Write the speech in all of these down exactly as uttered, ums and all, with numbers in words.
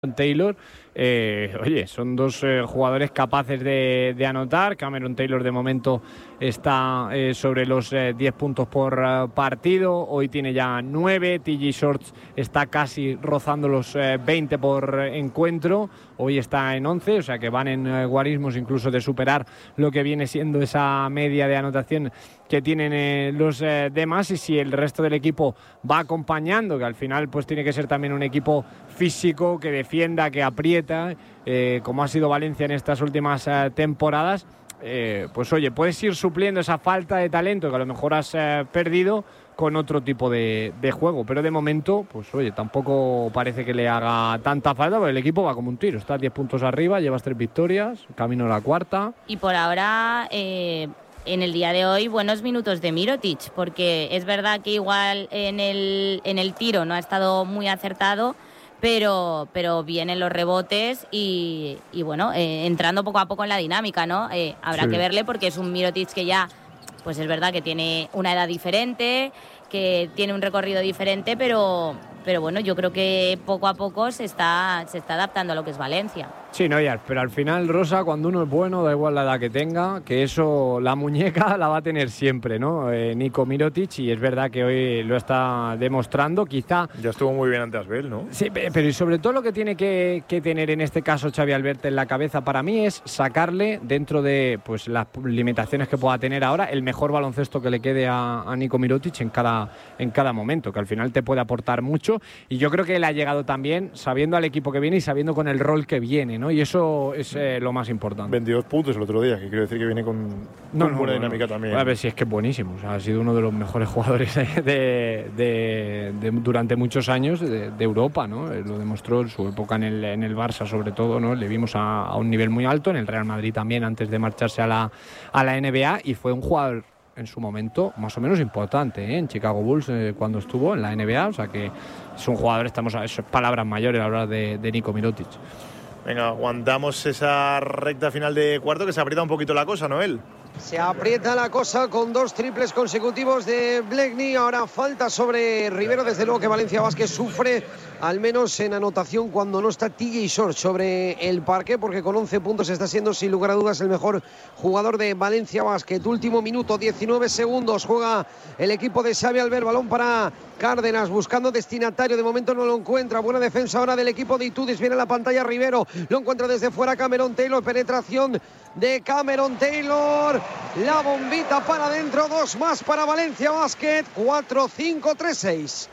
Taylor, eh, oye, son dos eh, jugadores capaces de, de anotar. Cameron Taylor de momento está eh, sobre los eh, diez puntos por uh, partido, hoy tiene ya nueve. T J Shorts está casi rozando los eh, veinte por eh, encuentro, hoy está en once, o sea que van en eh, guarismos incluso de superar lo que viene siendo esa media de anotación que tienen eh, los eh, demás. Y si el resto del equipo va acompañando, que al final pues tiene que ser también un equipo físico, que defienda, que aprieta, eh, como ha sido Valencia en estas últimas eh, temporadas, eh, pues oye, puedes ir supliendo esa falta de talento que a lo mejor has eh, perdido con otro tipo de, de juego, pero de momento, pues oye, tampoco parece que le haga tanta falta, porque el equipo va como un tiro, está a diez puntos arriba, llevas tres victorias, camino a la cuarta. Y por ahora, eh, en el día de hoy, buenos minutos de Mirotic, porque es verdad que igual en el, en el tiro no ha estado muy acertado, pero, pero vienen los rebotes y, y bueno, eh, entrando poco a poco en la dinámica, ¿no? Eh, habrá sí. que verle, porque es un Mirotic que ya, pues es verdad que tiene una edad diferente, que tiene un recorrido diferente, pero, pero bueno, yo creo que poco a poco se está, se está adaptando a lo que es Valencia. Sí, no, ya, pero al final, Rosa, cuando uno es bueno, da igual la edad que tenga, que eso, la muñeca la va a tener siempre, ¿no? Eh, Nico Mirotic, y es verdad que hoy lo está demostrando, quizá... Ya estuvo muy bien ante Asbel, ¿no? Sí, pero y sobre todo lo que tiene que, que tener en este caso Xavi Alberto en la cabeza para mí es sacarle, dentro de pues las limitaciones que pueda tener ahora, el mejor baloncesto que le quede a, a Nico Mirotic en cada, en cada momento, que al final te puede aportar mucho, y yo creo que él ha llegado también sabiendo al equipo que viene y sabiendo con el rol que viene, ¿no? Y eso es eh, lo más importante. veintidós puntos el otro día, que quiero decir que viene con, con no, no, buena no, dinámica no. también. A ver si es que es buenísimo. O sea, ha sido uno de los mejores jugadores de, de, de, de durante muchos años de, de Europa, ¿no? Lo demostró en su época en el, en el Barça, sobre todo, ¿no? Le vimos a, a un nivel muy alto, en el Real Madrid también, antes de marcharse a la, a la N B A, y fue un jugador en su momento más o menos importante, ¿eh? En Chicago Bulls eh, cuando estuvo en la N B A, o sea que es un jugador, estamos a eso, palabras mayores a hablar de, de Nico Mirotic. Venga, aguantamos esa recta final de cuarto, que se aprieta un poquito la cosa, Noel. Se aprieta la cosa con dos triples consecutivos de Bleckney. Ahora falta sobre Rivero. Desde luego que Valencia Basket sufre, al menos en anotación, cuando no está T J Short sobre el parque, porque con once puntos está siendo sin lugar a dudas el mejor jugador de Valencia Basket. Último minuto, diecinueve segundos. Juega el equipo de Xavi Albert. Balón para Cárdenas, buscando destinatario. De momento no lo encuentra. Buena defensa ahora del equipo de Itudis. Viene a la pantalla Rivero. Lo encuentra desde fuera Cameron Taylor. Penetración de Cameron Taylor. La bombita para adentro. Dos más para Valencia Basket. cuatro, cinco, tres, seis.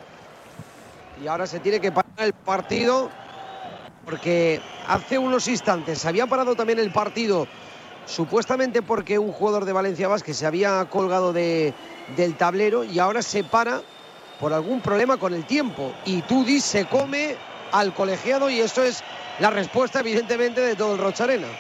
Y ahora se tiene que parar el partido, porque hace unos instantes se había parado también el partido, supuestamente porque un jugador de Valencia Basket se había colgado de, del tablero, y ahora se para por algún problema con el tiempo. Y Tudis se come al colegiado, y eso es la respuesta evidentemente de todo el Roch Arena.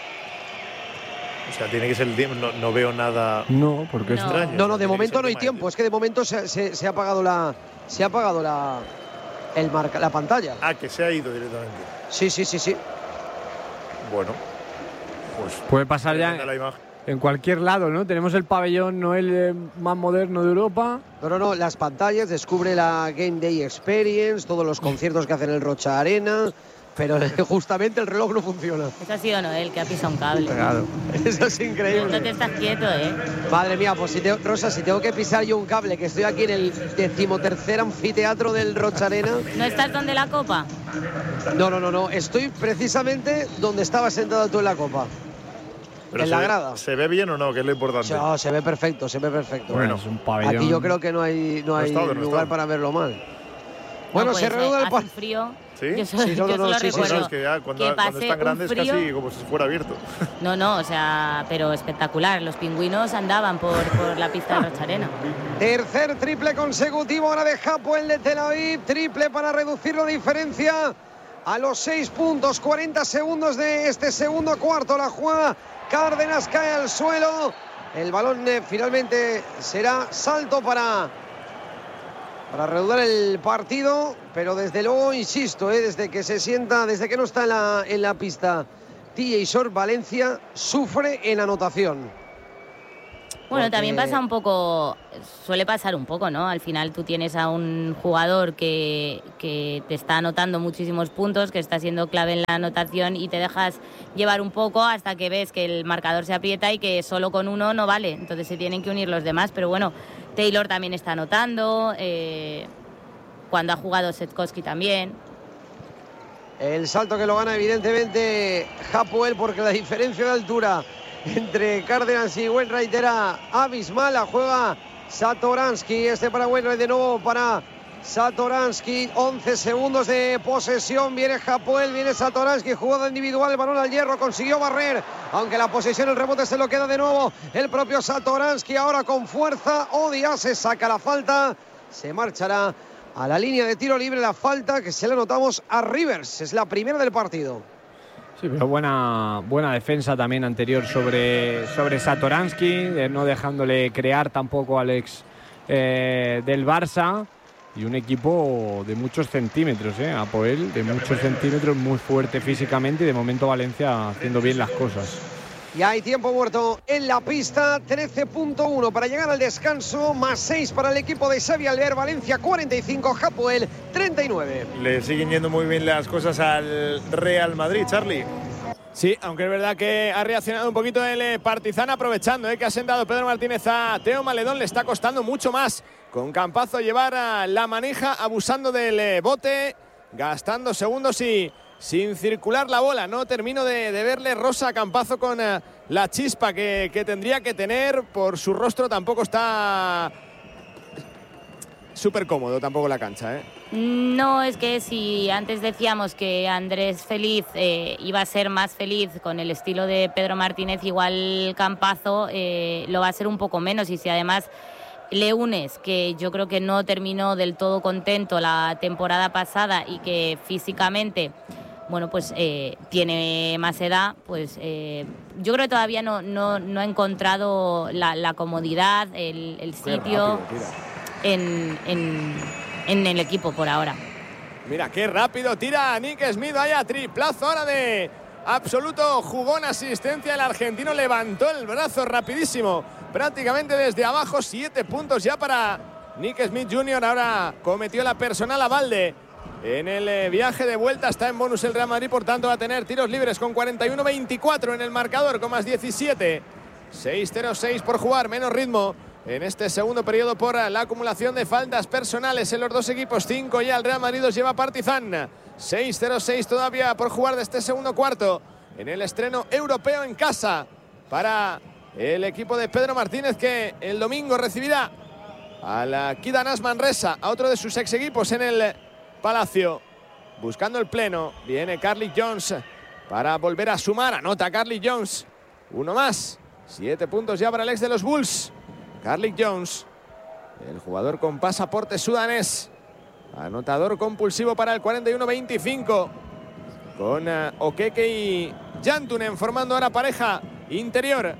O sea, tiene que ser el tiempo. No, no veo nada. No, porque no. es extraño. No, no, de momento no hay tiempo. Es que de momento se, se, se ha apagado la, se ha apagado la, el marca, la pantalla. Ah, que se ha ido directamente. Sí, sí, sí, sí. Bueno, pues puede pasar ya en cualquier lado, ¿no? Tenemos el pabellón Noel eh, más moderno de Europa. No, no, no, las pantallas, descubre la Game Day Experience, todos los conciertos que hacen el Rocha Arena, pero justamente el reloj no funciona. Eso ha sido Noel, que ha pisado un cable. Claro. Eso es increíble. No te estás quieto, ¿eh? Madre mía, pues si te, Rosa, si tengo que pisar yo un cable, que estoy aquí en el decimotercer anfiteatro del Rocha Arena. ¿No estás donde la copa? No, no, no, no, estoy precisamente donde estaba sentado tú en la copa. Pero en se la ve, grada. ¿Se ve bien o no? Que es lo importante. No, se ve perfecto, se ve perfecto. Bueno, es un pabellón. Aquí yo creo que no hay, no hay no estado, lugar no para verlo mal. Bueno, no, se reanuda el partido. Frío. ¿Sí? Yo solo, sí, no, yo no, solo sí, recuerdo sí, es que ya cuando, que cuando están grandes frío, casi como si fuera abierto. No, no, o sea, pero espectacular. Los pingüinos andaban por, por la pista de Rocha Arena. Tercer triple consecutivo ahora de Hapoel de Tel Aviv. Triple para reducir la diferencia a los seis puntos. cuarenta segundos de este segundo cuarto. La juega Cárdenas, cae al suelo. El balón eh, finalmente será salto para... para reanudar el partido, pero desde luego, insisto, eh, desde que se sienta, desde que no está en la, en la pista T J Short, Valencia sufre en anotación. Bueno, porque... también pasa un poco, suele pasar un poco, ¿no? Al final tú tienes a un jugador que, que te está anotando muchísimos puntos, que está siendo clave en la anotación y te dejas llevar un poco hasta que ves que el marcador se aprieta y que solo con uno no vale. Entonces se tienen que unir los demás. Pero bueno, Taylor también está anotando, eh, cuando ha jugado Setkowski también. El salto que lo gana evidentemente Hapoel, porque la diferencia de altura entre Cárdenas y Wainwright era abismal. La juega Satoransky, este para Wainwright, de nuevo para Satoransky. once segundos de posesión, viene Hapoel, viene Satoransky, jugada individual, el balón al hierro, consiguió barrer, aunque la posesión, el rebote se lo queda de nuevo el propio Satoransky. Ahora con fuerza, Odia se saca la falta, se marchará a la línea de tiro libre. La falta que se le notamos a Rivers, es la primera del partido. Sí, pero buena, buena defensa también anterior sobre, sobre Satoransky, eh, no dejándole crear tampoco al ex eh, del Barça. Y un equipo de muchos centímetros, ¿eh? Hapoel, de muchos centímetros, muy fuerte físicamente, y de momento Valencia haciendo bien las cosas. Y hay tiempo muerto en la pista, trece punto uno para llegar al descanso, más seis para el equipo de Xavi Albert. Valencia cuarenta y cinco, Hapoel treinta y nueve. Le siguen yendo muy bien las cosas al Real Madrid, Charlie. Sí, aunque es verdad que ha reaccionado un poquito el Partizan, aprovechando eh, que ha sentado Pedro Martínez a Teo Maledón. Le está costando mucho más con Campazo llevar a la manija, abusando del eh, bote, gastando segundos y sin circular la bola. No termino de, de verle rosa a Campazo con uh, la chispa que, que tendría que tener. Por su rostro tampoco está súper cómodo tampoco la cancha, ¿eh? No, es que si antes decíamos que Andrés Feliz eh, iba a ser más feliz con el estilo de Pedro Martínez, igual Campazo eh, lo va a ser un poco menos. Y si además le unes que yo creo que no terminó del todo contento la temporada pasada y que físicamente, bueno, pues eh, tiene más edad, pues eh, yo creo que todavía no, no, no ha encontrado la, la comodidad, el, el sitio en, en, en el equipo por ahora. Mira qué rápido tira Nick Smith, vaya triplazo ahora de absoluto jugón, asistencia. El argentino levantó el brazo rapidísimo, prácticamente desde abajo. Siete puntos ya para Nick Smith junior Ahora cometió la personal a Valde en el viaje de vuelta. Está en bonus el Real Madrid, por tanto va a tener tiros libres con cuarenta y uno veinticuatro en el marcador, con más diecisiete. seis cero seis por jugar, menos ritmo en este segundo periodo por la acumulación de faltas personales en los dos equipos. Cinco ya el Real Madrid, los lleva Partizan. seis cero seis todavía por jugar de este segundo cuarto en el estreno europeo en casa para el equipo de Pedro Martínez, que el domingo recibirá a la Kidanas Manresa, a otro de sus ex equipos en el Palacio. Buscando el pleno, viene Carlik Jones para volver a sumar. Anota Carlik Jones, uno más. Siete puntos ya para el ex de los Bulls, Carlik Jones, el jugador con pasaporte sudanés, anotador compulsivo para el cuarenta y uno veinticinco, con uh, Okeke y Jantunen formando ahora pareja interior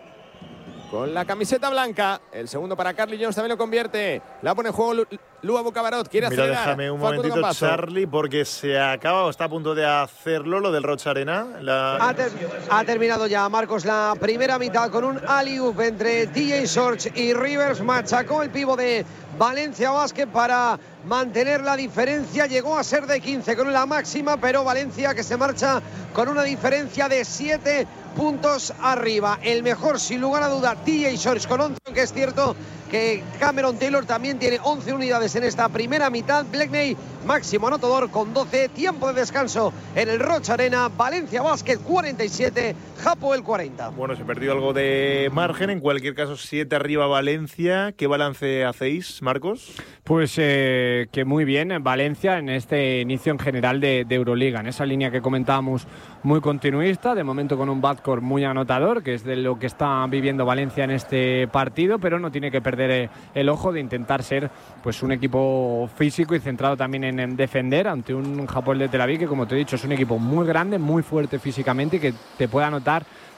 con la camiseta blanca. El segundo para Carlik Jones, también lo convierte, la pone en juego Lua Bucabarot, quiere Mira, acelerar. déjame un Facundo momentito, Campazo. Charlie, porque se acaba o está a punto de hacerlo lo del Rocha Arena. La... Ha, ter ha terminado ya, Marcos, la primera mitad con un alley-oop entre D J Sorge y Rivers. Machacó el pivo de Valencia Basket para mantener la diferencia. Llegó a ser de quince con la máxima, pero Valencia que se marcha con una diferencia de siete puntos arriba. El mejor, sin lugar a duda, D J Sorge con once, aunque es cierto que Cameron Taylor también tiene once unidades en esta primera mitad. Blakeney, máximo anotador con doce. Tiempo de descanso en el Rocha Arena. Valencia Basket cuarenta y siete, Hapoel cuarenta. Bueno, se perdió algo de margen. En cualquier caso, siete arriba Valencia. ¿Qué balance hacéis, Marcos? Pues eh, que muy bien Valencia en este inicio en general de, de Euroliga, en esa línea que comentábamos, muy continuista, de momento con un backcourt muy anotador, que es de lo que está viviendo Valencia en este partido, pero no tiene que perder el ojo de intentar ser pues un equipo físico y centrado también en, en defender ante un Hapoel de Tel Aviv que, como te he dicho, es un equipo muy grande, muy fuerte físicamente y que te puede anotar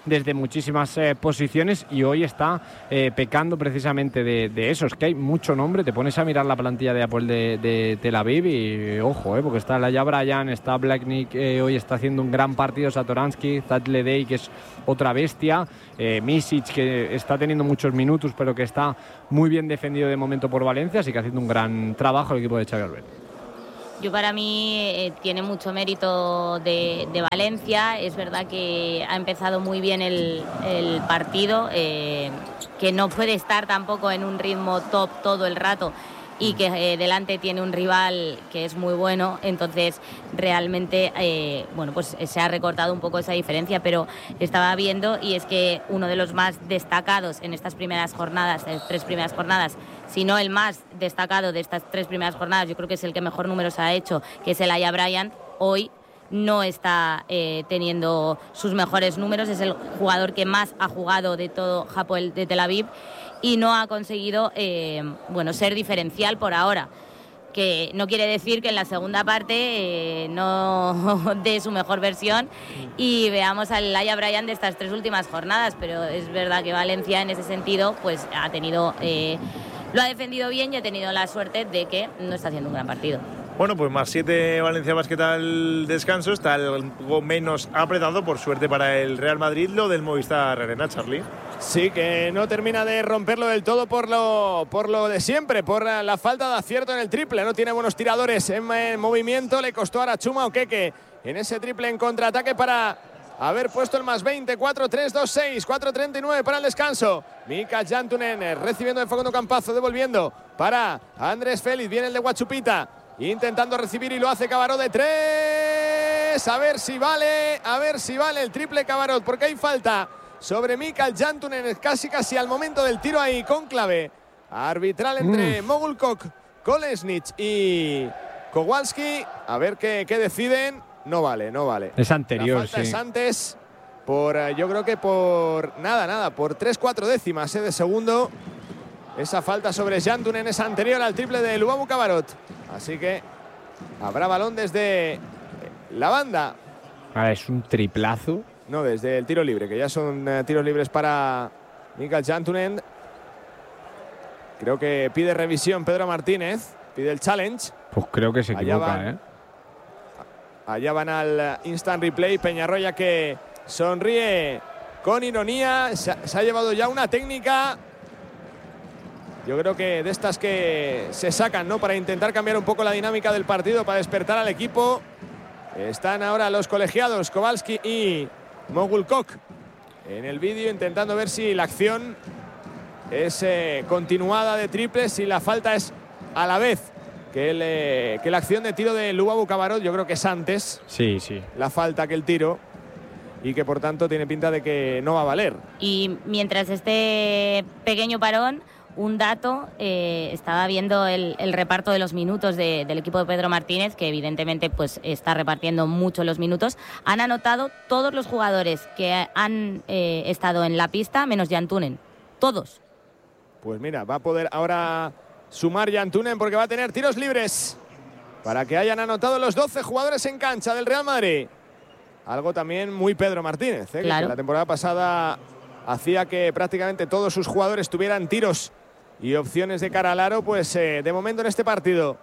desde muchísimas eh, posiciones y hoy está eh, pecando precisamente de, de eso. Es que hay mucho nombre, te pones a mirar la plantilla de Apoel de, de Tel Aviv y ojo, eh, porque está Laia Bryan, está Blacknick, eh, hoy está haciendo un gran partido, Satoransky, Zad Ledey, que es otra bestia, eh, Misic, que está teniendo muchos minutos pero que está muy bien defendido de momento por Valencia, así que haciendo un gran trabajo el equipo de Xavi Albert. Yo para mí eh, tiene mucho mérito de, de Valencia. Es verdad que ha empezado muy bien el, el partido, eh, que no puede estar tampoco en un ritmo top todo el rato y que eh, delante tiene un rival que es muy bueno, entonces realmente eh, bueno, pues se ha recortado un poco esa diferencia, pero estaba viendo y es que uno de los más destacados en estas primeras jornadas, las tres primeras jornadas, si no el más destacado de estas tres primeras jornadas, yo creo que es el que mejor números ha hecho, que es el Laia Bryan, hoy no está eh, teniendo sus mejores números, es el jugador que más ha jugado de todo Hapoel de Tel Aviv y no ha conseguido eh, bueno, ser diferencial por ahora, que no quiere decir que en la segunda parte eh, no dé su mejor versión y veamos al Laia Bryan de estas tres últimas jornadas, pero es verdad que Valencia en ese sentido pues ha tenido eh, lo ha defendido bien y ha tenido la suerte de que no está haciendo un gran partido. Bueno, pues más siete Valencia Basket al descanso, está algo menos apretado, por suerte para el Real Madrid, lo del Movistar Arena, Charlie. Sí, que no termina de romperlo del todo por lo, por lo de siempre, por la, la falta de acierto en el triple. No tiene buenos tiradores en, en movimiento, le costó a Arachuma Okeke en ese triple en contraataque para haber puesto el más veinte, cuatro tres dos seis, cuatro treinta y nueve para el descanso. Mika Jantunen recibiendo de Facundo Campazzo, devolviendo para Andrés Félix, viene el de Guachupita, intentando recibir y lo hace Cabarot de tres. A ver si vale, a ver si vale el triple Cabarot, porque hay falta sobre Mikael Jantunen, casi casi al momento del tiro ahí, cónclave arbitral entre mm. Mogulkok, Kolesnich y Kowalski. A ver qué, qué deciden. No vale, no vale. Es anterior, La falta sí. es antes, por, yo creo que por nada, nada, por tres cuatro décimas eh, de segundo. Esa falta sobre Jantunen es anterior al triple de Lubabu Cabarot. Así que habrá balón desde la banda. Ah, es un triplazo. No, desde el tiro libre, que ya son uh, tiros libres para Mikael Jantunen. Creo que pide revisión Pedro Martínez, pide el challenge. Pues creo que se allá equivoca, van, ¿eh? Allá van al instant replay. Peñarroya que sonríe con ironía. Se ha, se ha llevado ya una técnica. Yo creo que de estas que se sacan, ¿no? Para intentar cambiar un poco la dinámica del partido, para despertar al equipo. Están ahora los colegiados, Kowalski y Mogulkok, en el vídeo intentando ver si la acción es eh, continuada de triples, si la falta es a la vez que, el, eh, que la acción de tiro de Lubabu Cabarot. Yo creo que es antes sí, sí. la falta que el tiro y que por tanto tiene pinta de que no va a valer. Y mientras este pequeño parón, un dato, eh, estaba viendo el, el reparto de los minutos de, del equipo de Pedro Martínez, que evidentemente pues está repartiendo mucho los minutos. Han anotado todos los jugadores que han eh, estado en la pista, menos Jantunen. Todos. Pues mira, va a poder ahora sumar Jantunen porque va a tener tiros libres para que hayan anotado los doce jugadores en cancha del Real Madrid. Algo también muy Pedro Martínez, ¿eh? Claro. Que la temporada pasada hacía que prácticamente todos sus jugadores tuvieran tiros y opciones de cara al aro. Pues eh, de momento en este partido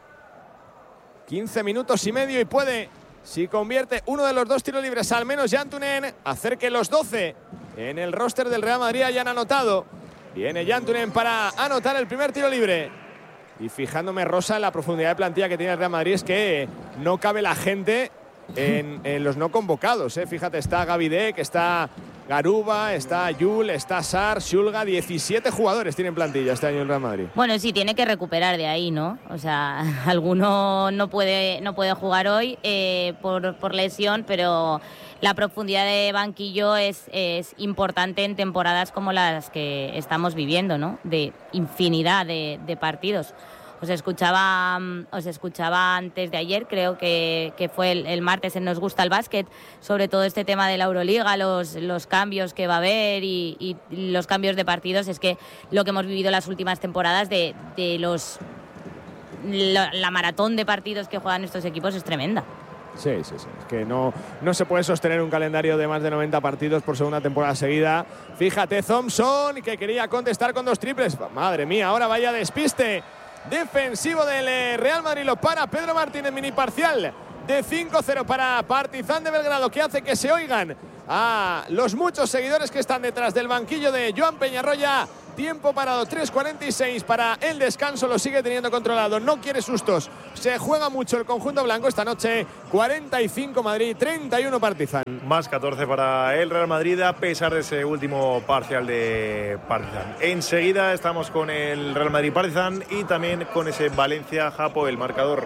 quince minutos y medio y puede, si convierte uno de los dos tiros libres al menos Jantunen, hacer que los doce en el roster del Real Madrid hayan anotado. Viene Jantunen para anotar el primer tiro libre. Y fijándome, Rosa, en la profundidad de plantilla que tiene el Real Madrid, es que no cabe la gente en, en los no convocados, ¿eh? Fíjate, está Gavidé, que está Garuba, está Yul, está Sar, Shulga. diecisiete jugadores tienen plantilla este año el Real Madrid. Bueno, sí, tiene que recuperar de ahí, ¿no? O sea, alguno no puede, no puede jugar hoy eh, por, por lesión, pero la profundidad de banquillo es, es importante en temporadas como las que estamos viviendo, ¿no? De infinidad de, de partidos. Os escuchaba, os escuchaba antes de ayer, creo que, que fue el, el martes en Nos Gusta el Básquet, sobre todo este tema de la Euroliga, los, los cambios que va a haber y, y los cambios de partidos. Es que lo que hemos vivido las últimas temporadas de, de los la, la maratón de partidos que juegan estos equipos es tremenda. Sí, sí, sí. Es que no, no se puede sostener un calendario de más de noventa partidos por segunda temporada seguida. Fíjate, Thompson, que quería contestar con dos triples. Madre mía, ahora vaya despiste defensivo del Real Madrid. Lo para Pedro Martínez, mini parcial de cinco cero para Partizan de Belgrado, que hace que se oigan a los muchos seguidores que están detrás del banquillo de Joan Peñarroya. Tiempo parado, tres cuarenta y seis para el descanso, lo sigue teniendo controlado, no quiere sustos, se juega mucho el conjunto blanco esta noche. Cuarenta y cinco Madrid, treinta y uno Partizan. Más catorce para el Real Madrid, a pesar de ese último parcial de Partizan. Enseguida estamos con el Real Madrid Partizan y también con ese Valencia-Japo, el marcador.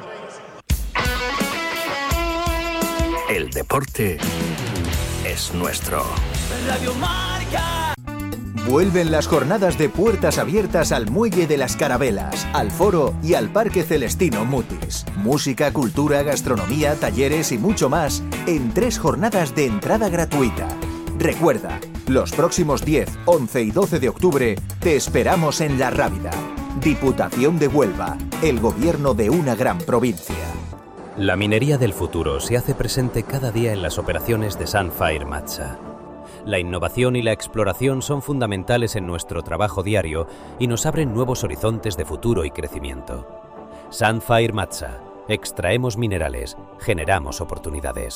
El deporte es nuestro. Radio Marca. Vuelven las jornadas de puertas abiertas al Muelle de las Carabelas, al Foro y al Parque Celestino Mutis. Música, cultura, gastronomía, talleres y mucho más en tres jornadas de entrada gratuita. Recuerda, los próximos diez, once y doce de octubre te esperamos en La Rábida. Diputación de Huelva, el gobierno de una gran provincia. La minería del futuro se hace presente cada día en las operaciones de Sunfire Matsa. La innovación y la exploración son fundamentales en nuestro trabajo diario y nos abren nuevos horizontes de futuro y crecimiento. Sunfire Matsa. Extraemos minerales, generamos oportunidades.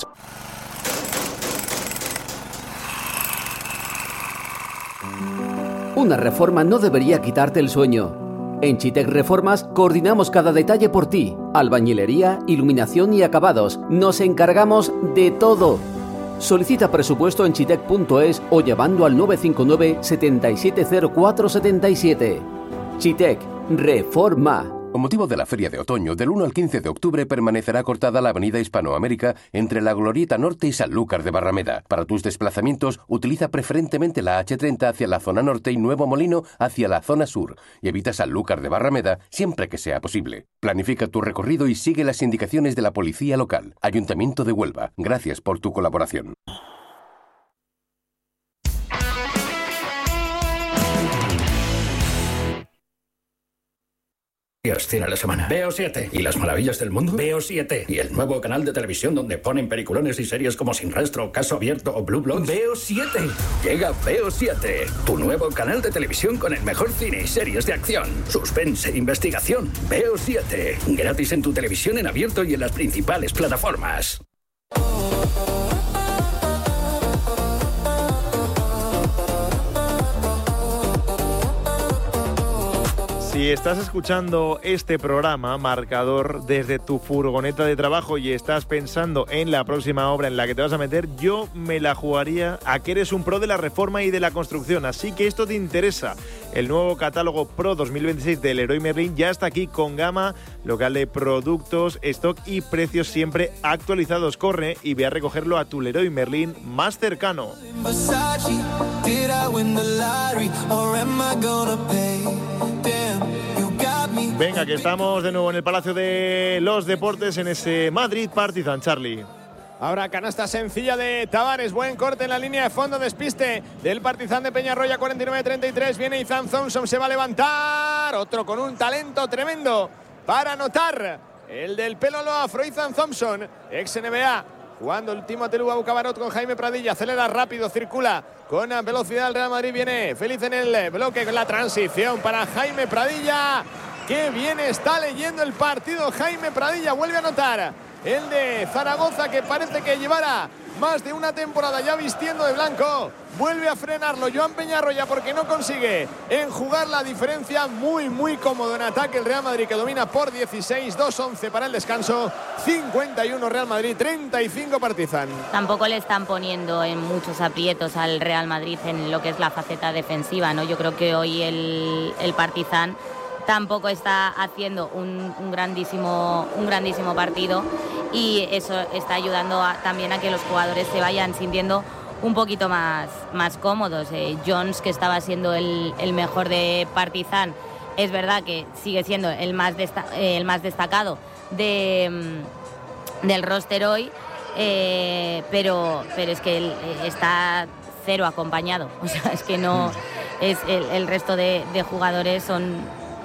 Una reforma no debería quitarte el sueño. En Chitec Reformas coordinamos cada detalle por ti. Albañilería, iluminación y acabados. Nos encargamos de todo. Solicita presupuesto en chitec punto es o llamando al nueve cinco nueve, siete siete cero cuatro siete siete. Chitec Reforma. Con motivo de la Feria de Otoño, del uno al quince de octubre permanecerá cortada la avenida Hispanoamérica entre la Glorieta Norte y Sanlúcar de Barrameda. Para tus desplazamientos, utiliza preferentemente la hache treinta hacia la zona norte y Nuevo Molino hacia la zona sur, y evita Sanlúcar de Barrameda siempre que sea posible. Planifica tu recorrido y sigue las indicaciones de la policía local. Ayuntamiento de Huelva, gracias por tu colaboración. Cine a la semana. Veo siete. ¿Y las maravillas del mundo? Veo siete. ¿Y el nuevo canal de televisión donde ponen peliculones y series como Sin Rastro, Caso Abierto o Blue Bloods? Veo siete. Llega Veo siete. Tu nuevo canal de televisión con el mejor cine y series de acción, suspense e investigación. Veo siete. Gratis en tu televisión en abierto y en las principales plataformas. Si estás escuchando este programa, Marcador, desde tu furgoneta de trabajo y estás pensando en la próxima obra en la que te vas a meter, yo me la jugaría a que eres un pro de la reforma y de la construcción. Así que esto te interesa. El nuevo catálogo Pro dos mil veintiséis del Leroy Merlin ya está aquí con gama local de productos, stock y precios siempre actualizados. Corre y ve a recogerlo a tu Leroy Merlin más cercano. Venga, que estamos de nuevo en el Palacio de los Deportes en ese Madrid Partizan, Charlie. Ahora canasta sencilla de Tavares, buen corte en la línea de fondo, despiste del Partizan de Peñarroya, cuarenta y nueve treinta y tres, viene Ethan Thompson, se va a levantar, otro con un talento tremendo para anotar, el del pelo lo afro, Ethan Thompson, ex N B A, jugando el Timothé Luba Bucabarot con Jaime Pradilla, acelera rápido, circula con velocidad el Real Madrid, viene feliz en el bloque con la transición para Jaime Pradilla. Qué bien está leyendo el partido Jaime Pradilla, vuelve a anotar el de Zaragoza, que parece que llevará más de una temporada ya vistiendo de blanco, vuelve a frenarlo Joan Peñarroya porque no consigue enjugar la diferencia. Muy muy cómodo en ataque el Real Madrid, que domina por dieciséis, dos once para el descanso, cincuenta y uno Real Madrid, treinta y cinco Partizan. Tampoco le están poniendo en muchos aprietos al Real Madrid en lo que es la faceta defensiva, ¿no? Yo creo que hoy el, el Partizan tampoco está haciendo un, un, grandísimo, un grandísimo partido, y eso está ayudando a, también a que los jugadores se vayan sintiendo un poquito más, más cómodos. Eh, Jones, que estaba siendo el, el mejor de Partizan, es verdad que sigue siendo el más, desta- eh, el más destacado de, del roster hoy, eh, pero, pero es que él está cero acompañado. O sea, es que no, es el, el resto de, de jugadores son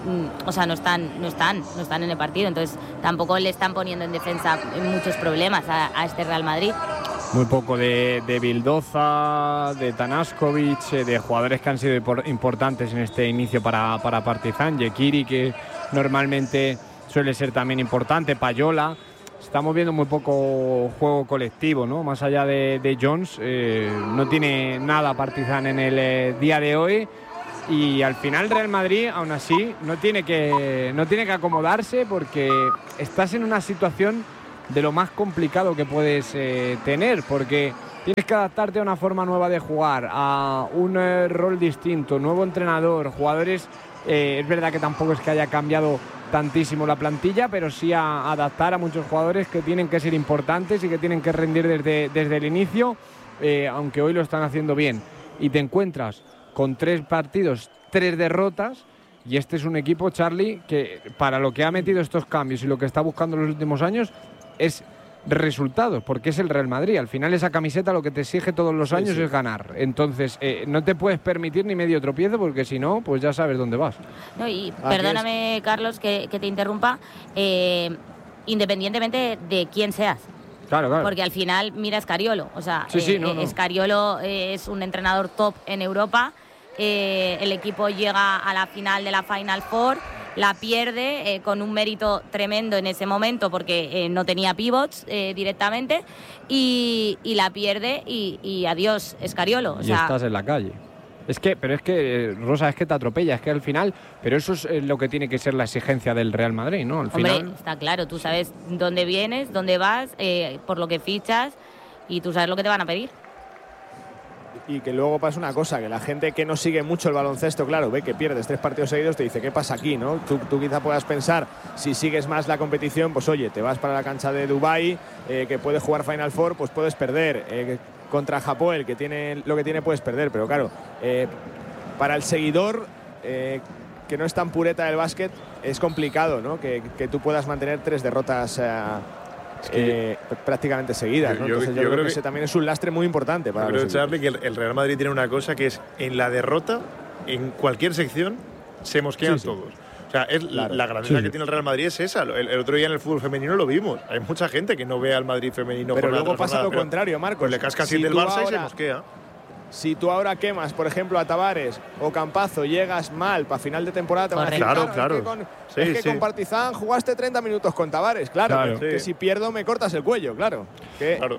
o sea, no están, no están, no están en el partido, entonces tampoco le están poniendo en defensa muchos problemas a, a este Real Madrid. Muy poco de, de Vildoza, de Tanaskovic, de jugadores que han sido importantes en este inicio para, para Partizan. Yekiri, que normalmente suele ser también importante, Payola. Estamos viendo muy poco juego colectivo, ¿no? Más allá de, de Jones, eh, no tiene nada Partizan en el eh, día de hoy. Y al final Real Madrid, aún así, no tiene que, no tiene que acomodarse, porque estás en una situación de lo más complicado que puedes eh, tener, porque tienes que adaptarte a una forma nueva de jugar, a un eh, rol distinto, nuevo entrenador, jugadores. Eh, es verdad que tampoco es que haya cambiado tantísimo la plantilla, pero sí a adaptar a muchos jugadores que tienen que ser importantes y que tienen que rendir desde, desde el inicio, eh, aunque hoy lo están haciendo bien. Y te encuentras con tres partidos, tres derrotas, y este es un equipo, Charlie, que para lo que ha metido estos cambios y lo que está buscando en los últimos años es resultados, porque es el Real Madrid. Al final esa camiseta lo que te exige todos los años sí, sí. es ganar. Entonces eh, no te puedes permitir ni medio tropiezo, porque si no, pues ya sabes dónde vas. No, y Aquí perdóname, es. Carlos, que, que te interrumpa, eh, independientemente de quién seas. Claro, claro. Porque al final mira a Scariolo. O sea, sí, sí, eh, no, no. Scariolo eh, es un entrenador top en Europa. Eh, el equipo llega a la final de la Final Four, la pierde eh, con un mérito tremendo en ese momento, porque eh, no tenía pivots eh, directamente, y, y la pierde y, y adiós Scariolo. O y sea, estás en la calle. Es que, pero es que, Rosa, es que te atropella, es que al final, pero eso es lo que tiene que ser la exigencia del Real Madrid, ¿no? Al Hombre, final... está claro, tú sabes dónde vienes, dónde vas, eh, por lo que fichas, y tú sabes lo que te van a pedir. Y que luego pasa una cosa, que la gente que no sigue mucho el baloncesto, claro, ve que pierdes tres partidos seguidos, te dice, ¿qué pasa aquí, no? Tú, tú quizá puedas pensar, si sigues más la competición, pues oye, te vas para la cancha de Dubái, eh, que puedes jugar Final Four, pues puedes perder. Eh, contra Japón, el que tiene lo que tiene, puedes perder. Pero claro, eh, para el seguidor eh, que no es tan pureta del básquet, es complicado, ¿no? Que, que tú puedas mantener tres derrotas eh, es que eh, prácticamente seguidas, ¿no? Yo, Entonces yo, yo creo, creo que que ese también es un lastre muy importante para yo los creo, Charlie, que el, el Real Madrid tiene una cosa que es, en la derrota, en cualquier sección, se mosquean sí, sí. todos. O sea, es claro. la grandeza sí. que tiene el Real Madrid es esa. El, el otro día en el fútbol femenino lo vimos. Hay mucha gente que no ve al Madrid femenino. Pero luego pasa lo contrario, Marcos. Pues le casca siete el Barça ahora, y se mosquea. Si tú ahora quemas, por ejemplo, a Tavares o Campazo, llegas mal para final de temporada, te van a decir, claro, claro. Es que con, sí, es que sí. con Partizan jugaste treinta minutos con Tavares. Claro, claro. Que, sí. que si pierdo me cortas el cuello, claro. Que claro.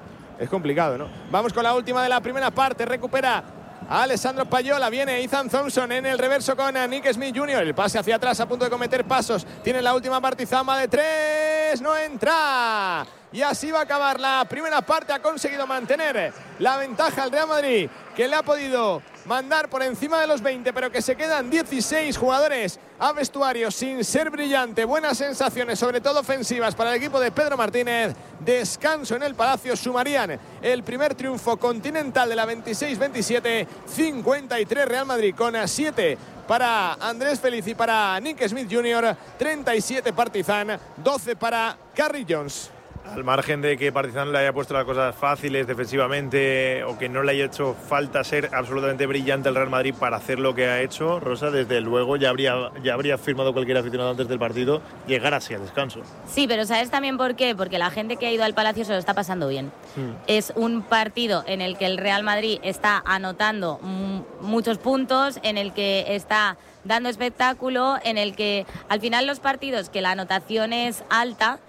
Es complicado, ¿no? Vamos con la última de la primera parte. Recupera a Alessandro Payola, viene Ethan Thompson en el reverso con Nick Smith junior El pase hacia atrás, a punto de cometer pasos. Tiene la última Partizan, va de tres, no entra. Y así va a acabar la primera parte. Ha conseguido mantener la ventaja al Real Madrid, que le ha podido mandar por encima de los veinte, pero que se quedan dieciséis jugadores a vestuario sin ser brillante. Buenas sensaciones, sobre todo ofensivas, para el equipo de Pedro Martínez. Descanso en el Palacio. Sumarían el primer triunfo continental de la veintiséis veintisiete. cincuenta y tres Real Madrid con siete para Andrés Feliz y para Nick Smith junior treinta y siete Partizan, doce para Curry Jones. Al margen de que Partizan le haya puesto las cosas fáciles defensivamente o que no le haya hecho falta ser absolutamente brillante al Real Madrid para hacer lo que ha hecho, Rosa, desde luego ya habría, ya habría firmado cualquier aficionado antes del partido llegar así al descanso. Sí, pero ¿sabes también por qué? Porque la gente que ha ido al Palacio se lo está pasando bien. Hmm. Es un partido en el que el Real Madrid está anotando m- muchos puntos, en el que está dando espectáculo, en el que al final los partidos que la anotación es alta,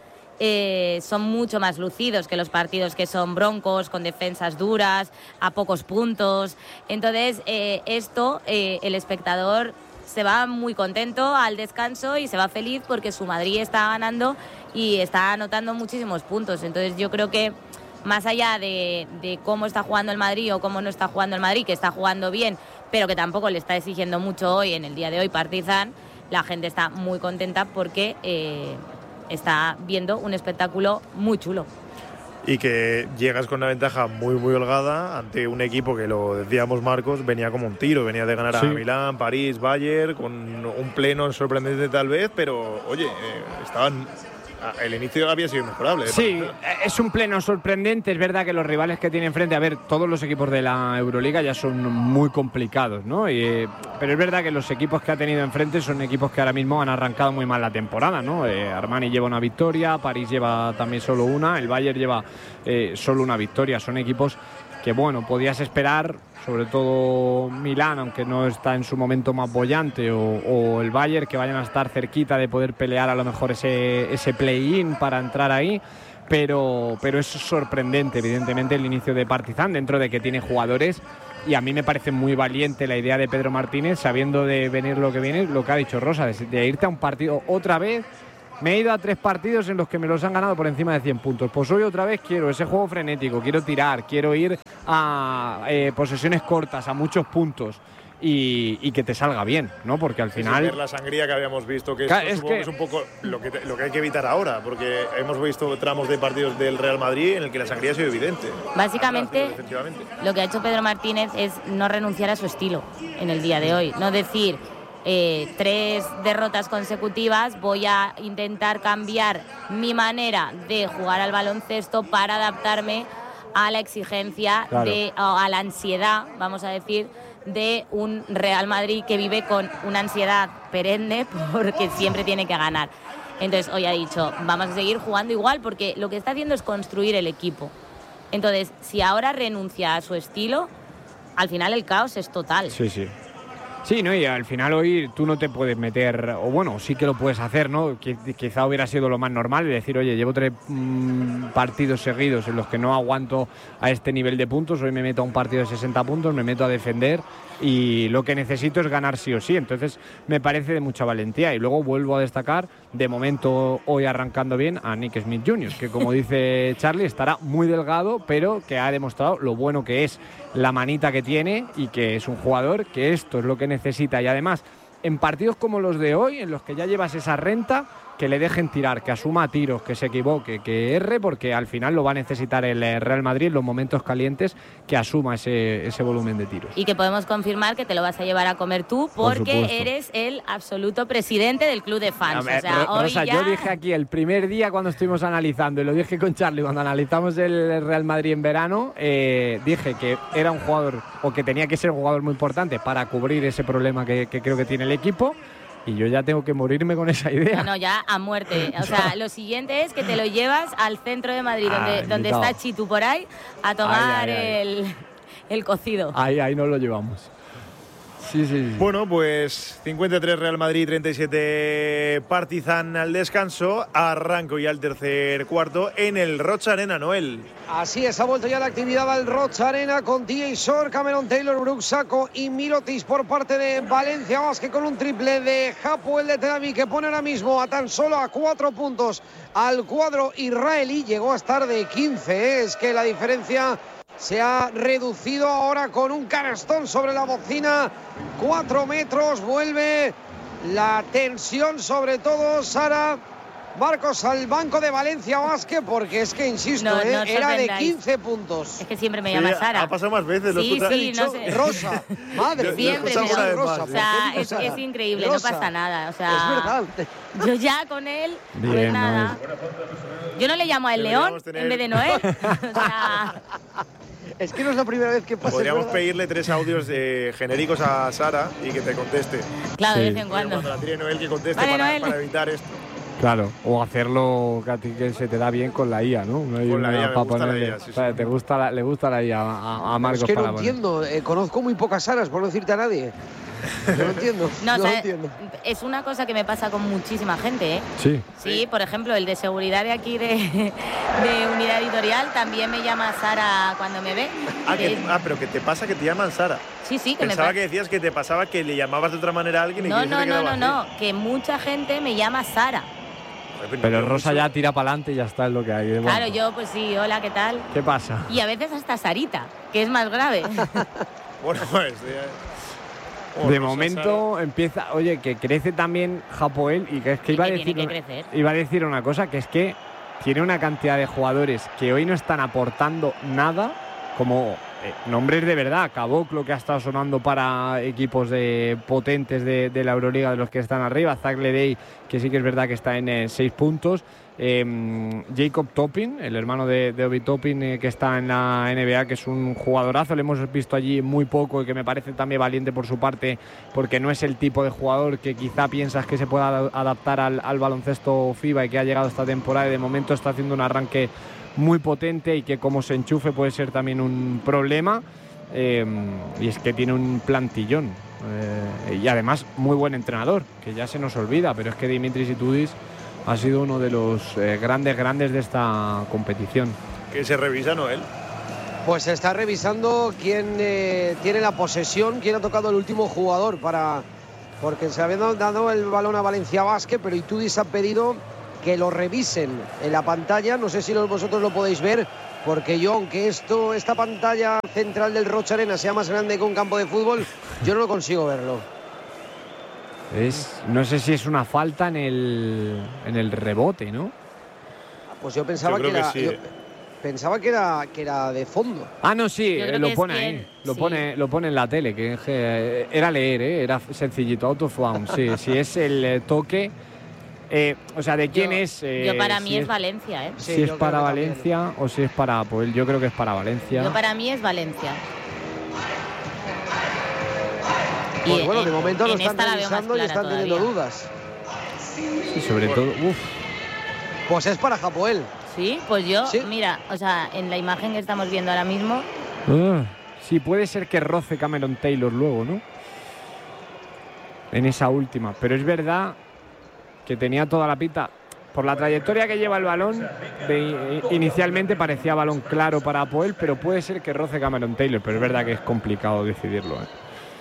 Eh, son mucho más lucidos que los partidos que son broncos, con defensas duras, a pocos puntos. Entonces, eh, esto, eh, el espectador se va muy contento al descanso y se va feliz porque su Madrid está ganando y está anotando muchísimos puntos. Entonces, yo creo que más allá de, de cómo está jugando el Madrid o cómo no está jugando el Madrid, que está jugando bien, pero que tampoco le está exigiendo mucho hoy, en el día de hoy, Partizan, la gente está muy contenta porque Eh, está viendo un espectáculo muy chulo. Y que llegas con una ventaja muy muy holgada ante un equipo que, lo decíamos Marcos, venía como un tiro, venía de ganar sí. a Milán, París, Bayern, con un pleno sorprendente tal vez, pero oye, eh, estaban el inicio había sido inmejorable. Sí, es un pleno sorprendente. Es verdad que los rivales que tiene enfrente, a ver, todos los equipos de la Euroliga ya son muy complicados, ¿no? Y, eh, pero es verdad que los equipos que ha tenido enfrente son equipos que ahora mismo han arrancado muy mal la temporada, ¿no? Eh, Armani lleva una victoria, París lleva también solo una, el Bayern lleva eh, solo una victoria. Son equipos que, bueno, podías esperar, sobre todo Milán, aunque no está en su momento más bollante, o, o el Bayern, que vayan a estar cerquita de poder pelear a lo mejor ese, ese play-in para entrar ahí, pero, pero es sorprendente, evidentemente, el inicio de Partizan, dentro de que tiene jugadores, y a mí me parece muy valiente la idea de Pedro Martínez, sabiendo de venir lo que viene, lo que ha dicho Rosa, de, de irte a un partido otra vez. Me he ido a tres partidos en los que me los han ganado por encima de cien puntos. Pues hoy otra vez quiero ese juego frenético, quiero tirar, quiero ir a eh, posesiones cortas, a muchos puntos y, y que te salga bien, ¿no? Porque al final... Sí, ver la sangría que habíamos visto, que Claro, esto es supongo que- que es un poco lo que, te- lo que hay que evitar ahora, porque hemos visto tramos de partidos del Real Madrid en el que la sangría ha sido evidente. Básicamente, Efectivamente. lo que ha hecho Pedro Martínez es no renunciar a su estilo en el día de hoy. No decir, eh, tres derrotas consecutivas, voy a intentar cambiar mi manera de jugar al baloncesto para adaptarme a la exigencia, Claro. de, o a la ansiedad, vamos a decir, de un Real Madrid que vive con una ansiedad perenne porque siempre tiene que ganar. Entonces hoy ha dicho, vamos a seguir jugando igual, porque lo que está haciendo es construir el equipo. Entonces, si ahora renuncia a su estilo, al final el caos es total. Sí, sí. Sí, ¿no? Y al final hoy tú no te puedes meter, o bueno, sí que lo puedes hacer, ¿no? Qui- Quizá hubiera sido lo más normal de decir, oye, llevo tres mm, partidos seguidos en los que no aguanto a este nivel de puntos, hoy me meto a un partido de sesenta puntos, me meto a defender y lo que necesito es ganar sí o sí. Entonces me parece de mucha valentía. Y luego vuelvo a destacar, de momento hoy arrancando bien, a Nick Smith junior, que como dice Charlie, estará muy delgado, pero que ha demostrado lo bueno que es, la manita que tiene y que es un jugador que esto es lo que necesita. Y además, en partidos como los de hoy, en los que ya llevas esa renta, que le dejen tirar, que asuma tiros, que se equivoque, que erre, porque al final lo va a necesitar el eh, Real Madrid en los momentos calientes, que asuma ese, ese volumen de tiros. Y que podemos confirmar que te lo vas a llevar a comer tú, Por porque supuesto. eres el absoluto presidente del club de fans. A ver, o sea, Ro- hoy Rosa, ya... yo dije aquí el primer día cuando estuvimos analizando, y lo dije con Charlie cuando analizamos el Real Madrid en verano, eh, dije que era un jugador, o que tenía que ser un jugador muy importante para cubrir ese problema que, que creo que tiene el equipo, y yo ya tengo que morirme con esa idea. No, no, ya a muerte. O sea, lo siguiente es que te lo llevas al centro de Madrid, Ah, donde, donde invitado. está Chitu por ahí, a tomar Ay, ay, ay. El, el cocido. Ahí, ahí nos lo llevamos. Sí, sí, sí. Bueno, pues cincuenta y tres Real Madrid, treinta y siete Partizan al descanso. Arranco ya el tercer cuarto en el Rocha Arena, Noel. Así es, ha vuelto ya la actividad al Rocha Arena con T J Shore, Cameron Taylor, Brooks Sacco y Mirotic por parte de Valencia Basket, con un triple de Hapoel de Tel Aviv que pone ahora mismo a tan solo a cuatro puntos al cuadro israelí. Llegó a estar de quince, ¿eh? Es que la diferencia se ha reducido ahora con un canastón sobre la bocina. Cuatro metros, vuelve la tensión, sobre todo Sara Marcos al banco de Valencia Basket, porque es que, insisto, No, ¿eh? no os era de sorprendáis. quince puntos. Es que siempre me llama Sara. Ha pasado más veces. lo Sí, escucha- sí, no sé. Rosa, madre, Siempre lo me escuchamos llama una vez Rosa. más. O sea, ¿Por qué es, Sara? es increíble, Rosa. no pasa nada. O sea, Es verdad. yo ya con él, pues Bien, nada. Yo no le llamo a el León Deberíamos tener- en vez de Noel. O sea, Es que no es la primera vez que pasa. Podríamos es verdad. pedirle tres audios eh, genéricos a Sara y que te conteste. claro, de Sí. vez en Cuando cuando. la tire Noel, que conteste Vale, para, Noel. para evitar esto. Claro, o hacerlo que a ti que se te da bien con la I A, ¿no? No hay Con la una I A, me pa' gusta la ponerle- I A, sí, o sea, sí. te gusta la- le gusta la I A a, a Marcos Es que no para poner. entiendo, eh, conozco muy pocas Saras, por no decirte a nadie. No lo entiendo. No, No, o lo sea, entiendo. es una cosa que me pasa con muchísima gente, ¿eh? Sí. Sí, por ejemplo, el de seguridad de aquí de, de Unidad Editorial también me llama Sara cuando me ve. Ah, que- Eh, ah, pero que te pasa que te llaman Sara. sí, sí, que me Pensaba pasa. que decías que te pasaba que le llamabas de otra manera a alguien y No, que se no, te no, quedaba no, así. no, que mucha gente me llama Sara. Joder, Pero no Rosa mucho. ya tira para adelante y ya está, es lo que hay. de Claro, momento. yo pues sí, hola, ¿qué tal? ¿Qué pasa? Y a veces hasta Sarita, que es más grave. Bueno, pues. eh, oh, De Rosa, momento empieza, oye, que crece también Hapoel y que es que Y iba a que decir tiene que una- crecer. iba a decir una cosa, que es que tiene una cantidad de jugadores que hoy no están aportando nada, como eh, nombres de verdad. Caboclo, que ha estado sonando para equipos de potentes de, de la Euroliga, de los que están arriba. Zach Ledey, que sí que es verdad que está en eh, seis puntos. Eh, Jacob Toppin, el hermano de, de Obi Toppin, eh, que está en la N B A, que es un jugadorazo. Le hemos visto allí muy poco y que me parece también valiente por su parte, porque no es el tipo de jugador que quizá piensas que se pueda adaptar al, al baloncesto FIBA y que ha llegado esta temporada, y de momento está haciendo un arranque muy potente y que como se enchufe puede ser también un problema. Eh, y es que tiene un plantillón eh, y además muy buen entrenador, que ya se nos olvida, pero es que Dimitris Itoudis ha sido uno de los eh, grandes grandes de esta competición. Que se revisa, Noel. Pues se está revisando quién eh, tiene la posesión, quién ha tocado el último jugador, para porque se había dado el balón a Valencia Basket, pero Itoudis ha pedido que lo revisen en la pantalla. No sé si vosotros lo podéis ver, porque yo, aunque esto, esta pantalla central del Rocha Arena sea más grande que un campo de fútbol, yo no lo consigo verlo. Es, no sé si es una falta en el, en el rebote, ¿no? Pues yo pensaba yo que era, que sí. yo pensaba que era que era de fondo. Ah, no, sí, eh, lo pone ahí, que, lo sí. pone, lo pone en la tele, que eh, era leer, eh, era sencillito, out of bounds. Sí, si es el eh, toque, eh, o sea, de quién yo, es. Eh, yo para mí si es, es Valencia, ¿eh? Si sí, es para Valencia también. O si es para Apoel, yo creo que es para Valencia. Yo para mí es Valencia. Pues bueno, de momento lo están revisando y están todavía. teniendo dudas. Sí, sobre todo, uf. Pues es para Hapoel. Sí, pues yo, ¿Sí? mira, o sea, en la imagen que estamos viendo ahora mismo. Uh, sí, puede ser que roce Cameron Taylor luego, ¿no? En esa última, pero es verdad que tenía toda la pinta. Por la trayectoria que lleva el balón, de, inicialmente parecía balón claro para Apoel, pero puede ser que roce Cameron Taylor, pero es verdad que es complicado decidirlo, ¿eh?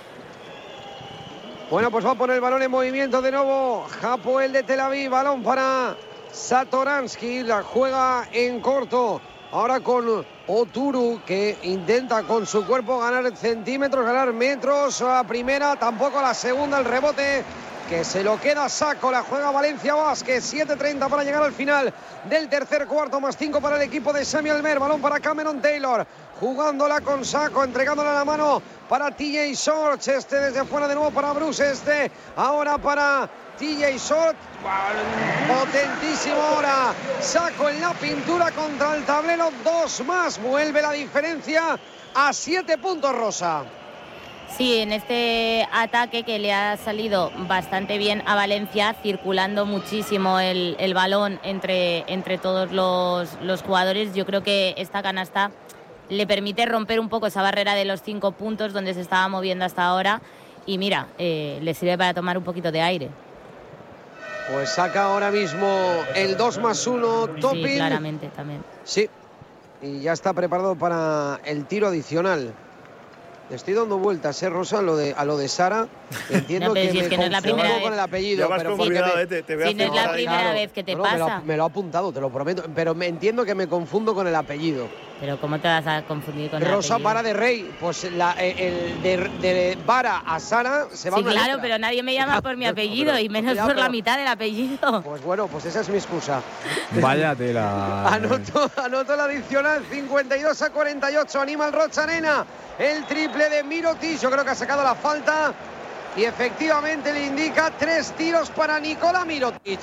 Bueno, pues va a poner el balón en movimiento de nuevo Hapoel de Tel Aviv. Balón para Satoransky, la juega en corto. Ahora con Oturu, que intenta con su cuerpo ganar centímetros, ganar metros. A primera, tampoco a la segunda, el rebote que se lo queda Saco. La juega Valencia Basket. siete treinta para llegar al final del tercer cuarto, más cinco para el equipo de Samuel Mer. Balón para Cameron Taylor, jugándola con Saco, entregándola la mano para T J Shorts. Este desde fuera de nuevo para Bruce. Este ahora para T J Shorts. Potentísimo ahora. Saco en la pintura contra el tablero. Dos más. Vuelve la diferencia a siete puntos, Rosa. Sí, en este ataque que le ha salido bastante bien a Valencia, circulando muchísimo el, el balón entre, entre todos los, los jugadores. Yo creo que esta canasta le permite romper un poco esa barrera de los cinco puntos donde se estaba moviendo hasta ahora. Y mira, eh, le sirve para tomar un poquito de aire. Pues saca ahora mismo el dos más uno Toppin. Sí, claramente también. Sí, y ya está preparado para el tiro adicional. Le estoy dando vueltas, ¿eh, Rosa? A lo de, a lo de Sara. Entiendo no, que si me es que no es la primera vez. con el apellido. Ya vas pero con cuidado, me... eh, te, te voy si no es la primera claro. vez que te no, no, pasa. Me lo, me lo ha apuntado, te lo prometo. Pero me entiendo que me confundo con el apellido. Pero ¿cómo te vas a confundir con Rosa el apellido? Vara de Rey. Pues la, el de, de Vara a Sara se va sí, una claro, letra. pero nadie me llama por mi apellido pero, y menos ya, por pero, la mitad del apellido. Pues bueno, pues esa es mi excusa. Vaya tela. Anotó, anotó la adicional, cincuenta y dos a cuarenta y ocho. Anima el Rocha Arena. El triple de Mirotic. Yo creo que ha sacado la falta. Y efectivamente le indica tres tiros para Nikola Mirotic.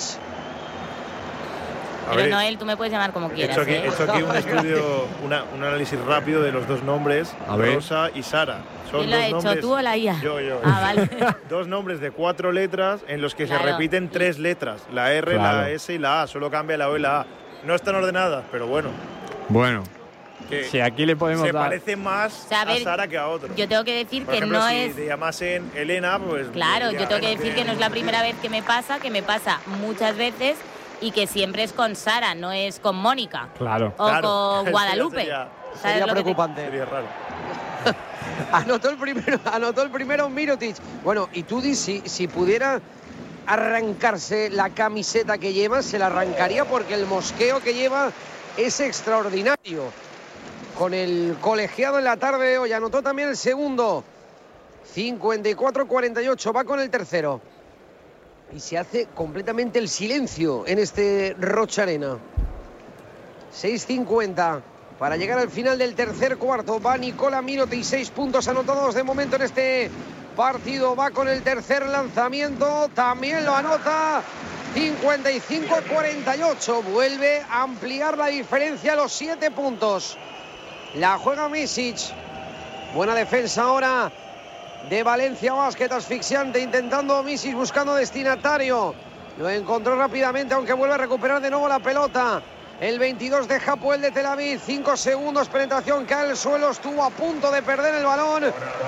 Pero ver, Noel, tú me puedes llamar como quieras. He hecho aquí, ¿eh? he hecho aquí un estudio, una, un análisis rápido de los dos nombres, a ver. Rosa y Sara. Son ¿Quién lo ha hecho, nombres, tú o la I A? Yo, yo. Ah, vale. Dos nombres de cuatro letras en los que claro. se repiten tres letras. La R, claro. la S y la A. Solo cambia la O y la A. No están ordenadas, pero bueno. Bueno. Que sí, aquí le podemos se dar... parece más o sea, a, ver, a Sara que a otro. Yo tengo que decir Por que ejemplo, no si es... te llamasen Elena, pues... Claro, ya, yo tengo que no decir que no es la primera vez que me pasa, que me pasa muchas veces y que siempre es con Sara, no es con Mónica. Claro. O claro. con Guadalupe. Sería, sería preocupante. Te... Sería raro. anotó el primero, anotó el primero Mirotic. Bueno, y tú dices, si, si pudiera arrancarse la camiseta que lleva, se la arrancaría porque el mosqueo que lleva es extraordinario. Con el colegiado en la tarde de hoy, anotó también el segundo. cincuenta y cuatro a cuarenta y ocho, va con el tercero. Y se hace completamente el silencio en este Rocha Arena. seis cincuenta para llegar al final del tercer cuarto. Va Nikola Mirotic, seis puntos anotados de momento en este partido. Va con el tercer lanzamiento, también lo anota. cincuenta y cinco a cuarenta y ocho. Vuelve a ampliar la diferencia a los siete puntos. La juega Misic. Buena defensa ahora de Valencia Basket, asfixiante, intentando Misic, buscando destinatario. Lo encontró rápidamente, aunque vuelve a recuperar de nuevo la pelota. El veintidós de Hapoel de Tel Aviv, cinco segundos, penetración, cae al suelo, estuvo a punto de perder el balón.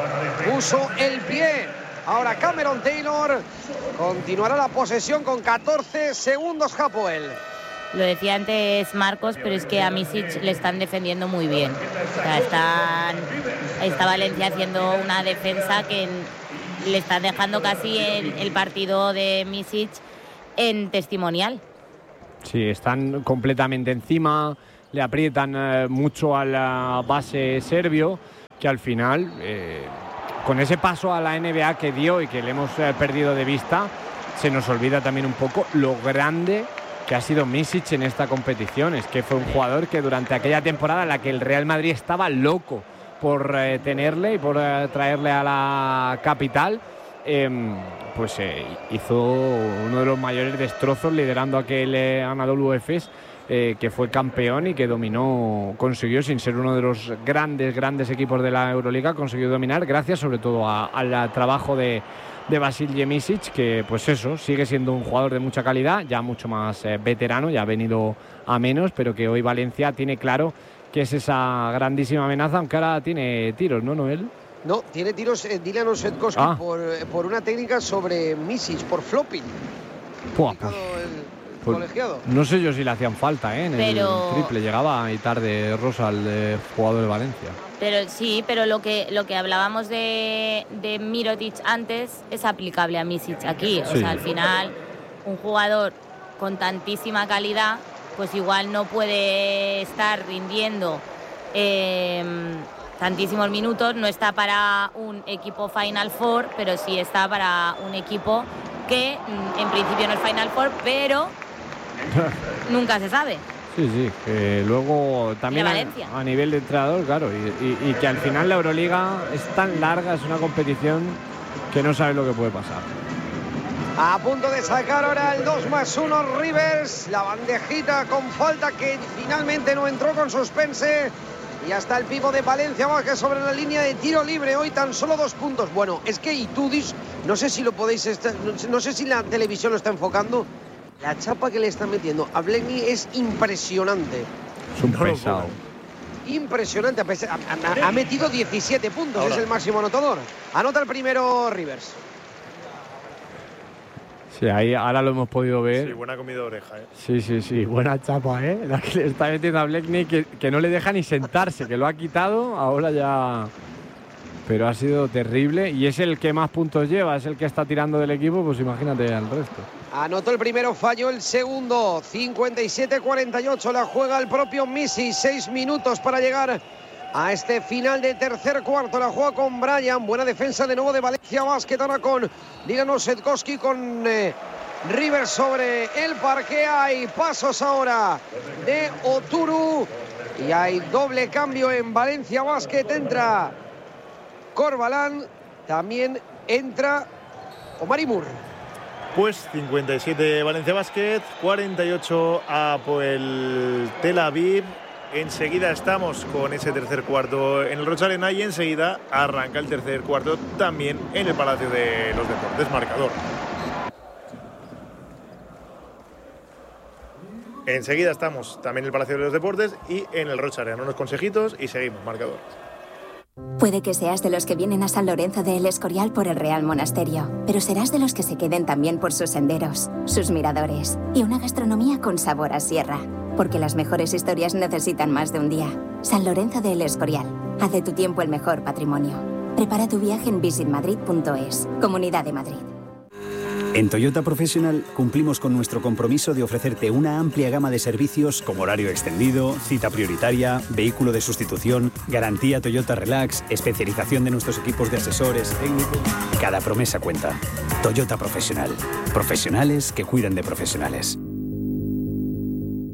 Puso el pie. Ahora Cameron Taylor. Continuará la posesión con catorce segundos Hapoel. Lo decía antes Marcos, pero es que a Misic le están defendiendo muy bien. O sea, están, está Valencia haciendo una defensa que le están dejando casi el, el partido de Misic en testimonial. Sí, están completamente encima, le aprietan eh, mucho a la base serbio, que al final, eh, con ese paso a la N B A que dio y que le hemos eh, perdido de vista, se nos olvida también un poco lo grande que ha sido Misic en esta competición. Es que fue un jugador que durante aquella temporada en la que el Real Madrid estaba loco por eh, tenerle y por eh, traerle a la capital, eh, pues eh, hizo uno de los mayores destrozos liderando aquel eh, Anadolu Efes, eh, que fue campeón y que dominó, consiguió, sin ser uno de los grandes, grandes equipos de la Euroliga, consiguió dominar gracias sobre todo a, al trabajo de de Vasilije Misic, que pues eso, sigue siendo un jugador de mucha calidad, ya mucho más eh, veterano, ya ha venido a menos, pero que hoy Valencia tiene claro que es esa grandísima amenaza, aunque ahora tiene tiros, ¿no, Noel? No, tiene tiros eh, Dylan Osetkowski ah. por, eh, por una técnica sobre Misic, por flopping. Pua, pues, el colegiado. No sé yo si le hacían falta, ¿eh? En pero... el triple, llegaba ahí tarde Rosa, el de jugador de Valencia. Pero sí, pero lo que lo que hablábamos de, de Mirotic antes es aplicable a Misic aquí. O sí. sea, al final, un jugador con tantísima calidad, pues igual no puede estar rindiendo eh, tantísimos minutos. No está para un equipo Final Four, pero sí está para un equipo que en principio no es Final Four, pero nunca se sabe. Sí, sí, que luego también a, a nivel de entrenador, claro, y, y, y que al final la Euroliga es tan larga, es una competición que no sabes lo que puede pasar. A punto de sacar ahora el dos más uno Rivers, la bandejita con falta que finalmente no entró con suspense, y hasta el pivo de Valencia baja sobre la línea de tiro libre, hoy tan solo dos puntos. Bueno, es que Itudis, no sé si lo podéis, estar, no sé si la televisión lo está enfocando. La chapa que le están metiendo a Bledney es impresionante. Es un pesado. Impresionante. Ha, ha, ha metido diecisiete puntos, ahora es el máximo anotador. Anota el primero Rivers. Sí, ahí ahora lo hemos podido ver. Sí, buena comida de oreja, ¿eh? Sí, sí, sí, buena chapa, ¿eh? La que le está metiendo a Bledney, que, que no le deja ni sentarse, que lo ha quitado, ahora ya... Pero ha sido terrible y es el que más puntos lleva, es el que está tirando del equipo, pues imagínate al resto. Anotó el primero, falló el segundo. cincuenta y siete a cuarenta y ocho, la juega el propio Misic. Seis minutos para llegar a este final de tercer cuarto. La juega con Bryan. Buena defensa de nuevo de Valencia Basket. Ahora con Dylan Osetkowski, con eh, Rivers sobre el parque. Hay pasos ahora de Oturu. Y hay doble cambio en Valencia Basket. Entra Corbalán. También entra Omari Moore. Pues cincuenta y siete Valencia Basket, cuarenta y ocho Hapoel Tel Aviv. Enseguida estamos con ese tercer cuarto en el Rocha Arena y enseguida arranca el tercer cuarto también en el Palacio de los Deportes. Marcador. Enseguida estamos también en el Palacio de los Deportes y en el Rocha Arena. Unos consejitos y seguimos, marcador. Puede que seas de los que vienen a San Lorenzo de El Escorial por el Real Monasterio, pero serás de los que se queden también por sus senderos, sus miradores y una gastronomía con sabor a sierra. Porque las mejores historias necesitan más de un día. San Lorenzo de El Escorial. Haz de tu tiempo el mejor patrimonio. Prepara tu viaje en visit madrid punto es. Comunidad de Madrid. En Toyota Professional cumplimos con nuestro compromiso de ofrecerte una amplia gama de servicios como horario extendido, cita prioritaria, vehículo de sustitución, garantía Toyota Relax, especialización de nuestros equipos de asesores técnicos. Cada promesa cuenta. Toyota Professional. Profesionales que cuidan de profesionales. Soy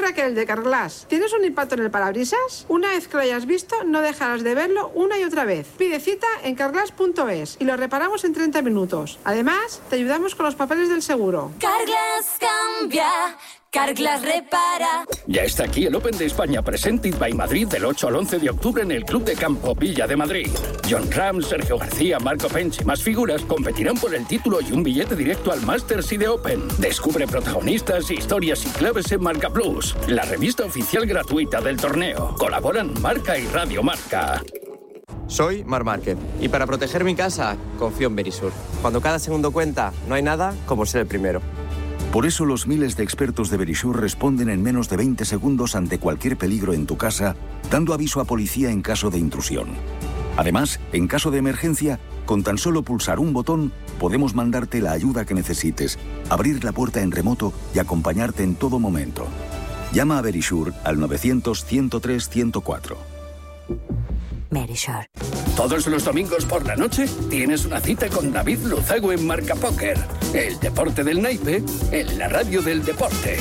Raquel de Carglass. ¿Tienes un impacto en el parabrisas? Una vez que lo hayas visto, no dejarás de verlo una y otra vez. Pide cita en carglass punto es y lo reparamos en treinta minutos. Además, te ayudamos con los papeles del seguro. Carglass cambia. Carglass repara. Ya está aquí el Open de España Presented by Madrid del ocho al once de octubre en el Club de Campo Villa de Madrid. John Ram, Sergio García, Marco Pench y más figuras competirán por el título y un billete directo al Masters y de Open. Descubre protagonistas, historias y claves en Marca Plus, la revista oficial gratuita del torneo. Colaboran Marca y Radio Marca. Soy Mar Márquez y para proteger mi casa confío en Verisur. Cuando cada segundo cuenta, no hay nada como ser el primero. Por eso los miles de expertos de Verisur responden en menos de veinte segundos ante cualquier peligro en tu casa, dando aviso a policía en caso de intrusión. Además, en caso de emergencia, con tan solo pulsar un botón, podemos mandarte la ayuda que necesites, abrir la puerta en remoto y acompañarte en todo momento. Llama a Verisur al novecientos, ciento tres, ciento cuatro. Verisur. Todos los domingos por la noche tienes una cita con David Luzago en Marca Póker. El deporte del naipe en la radio del deporte.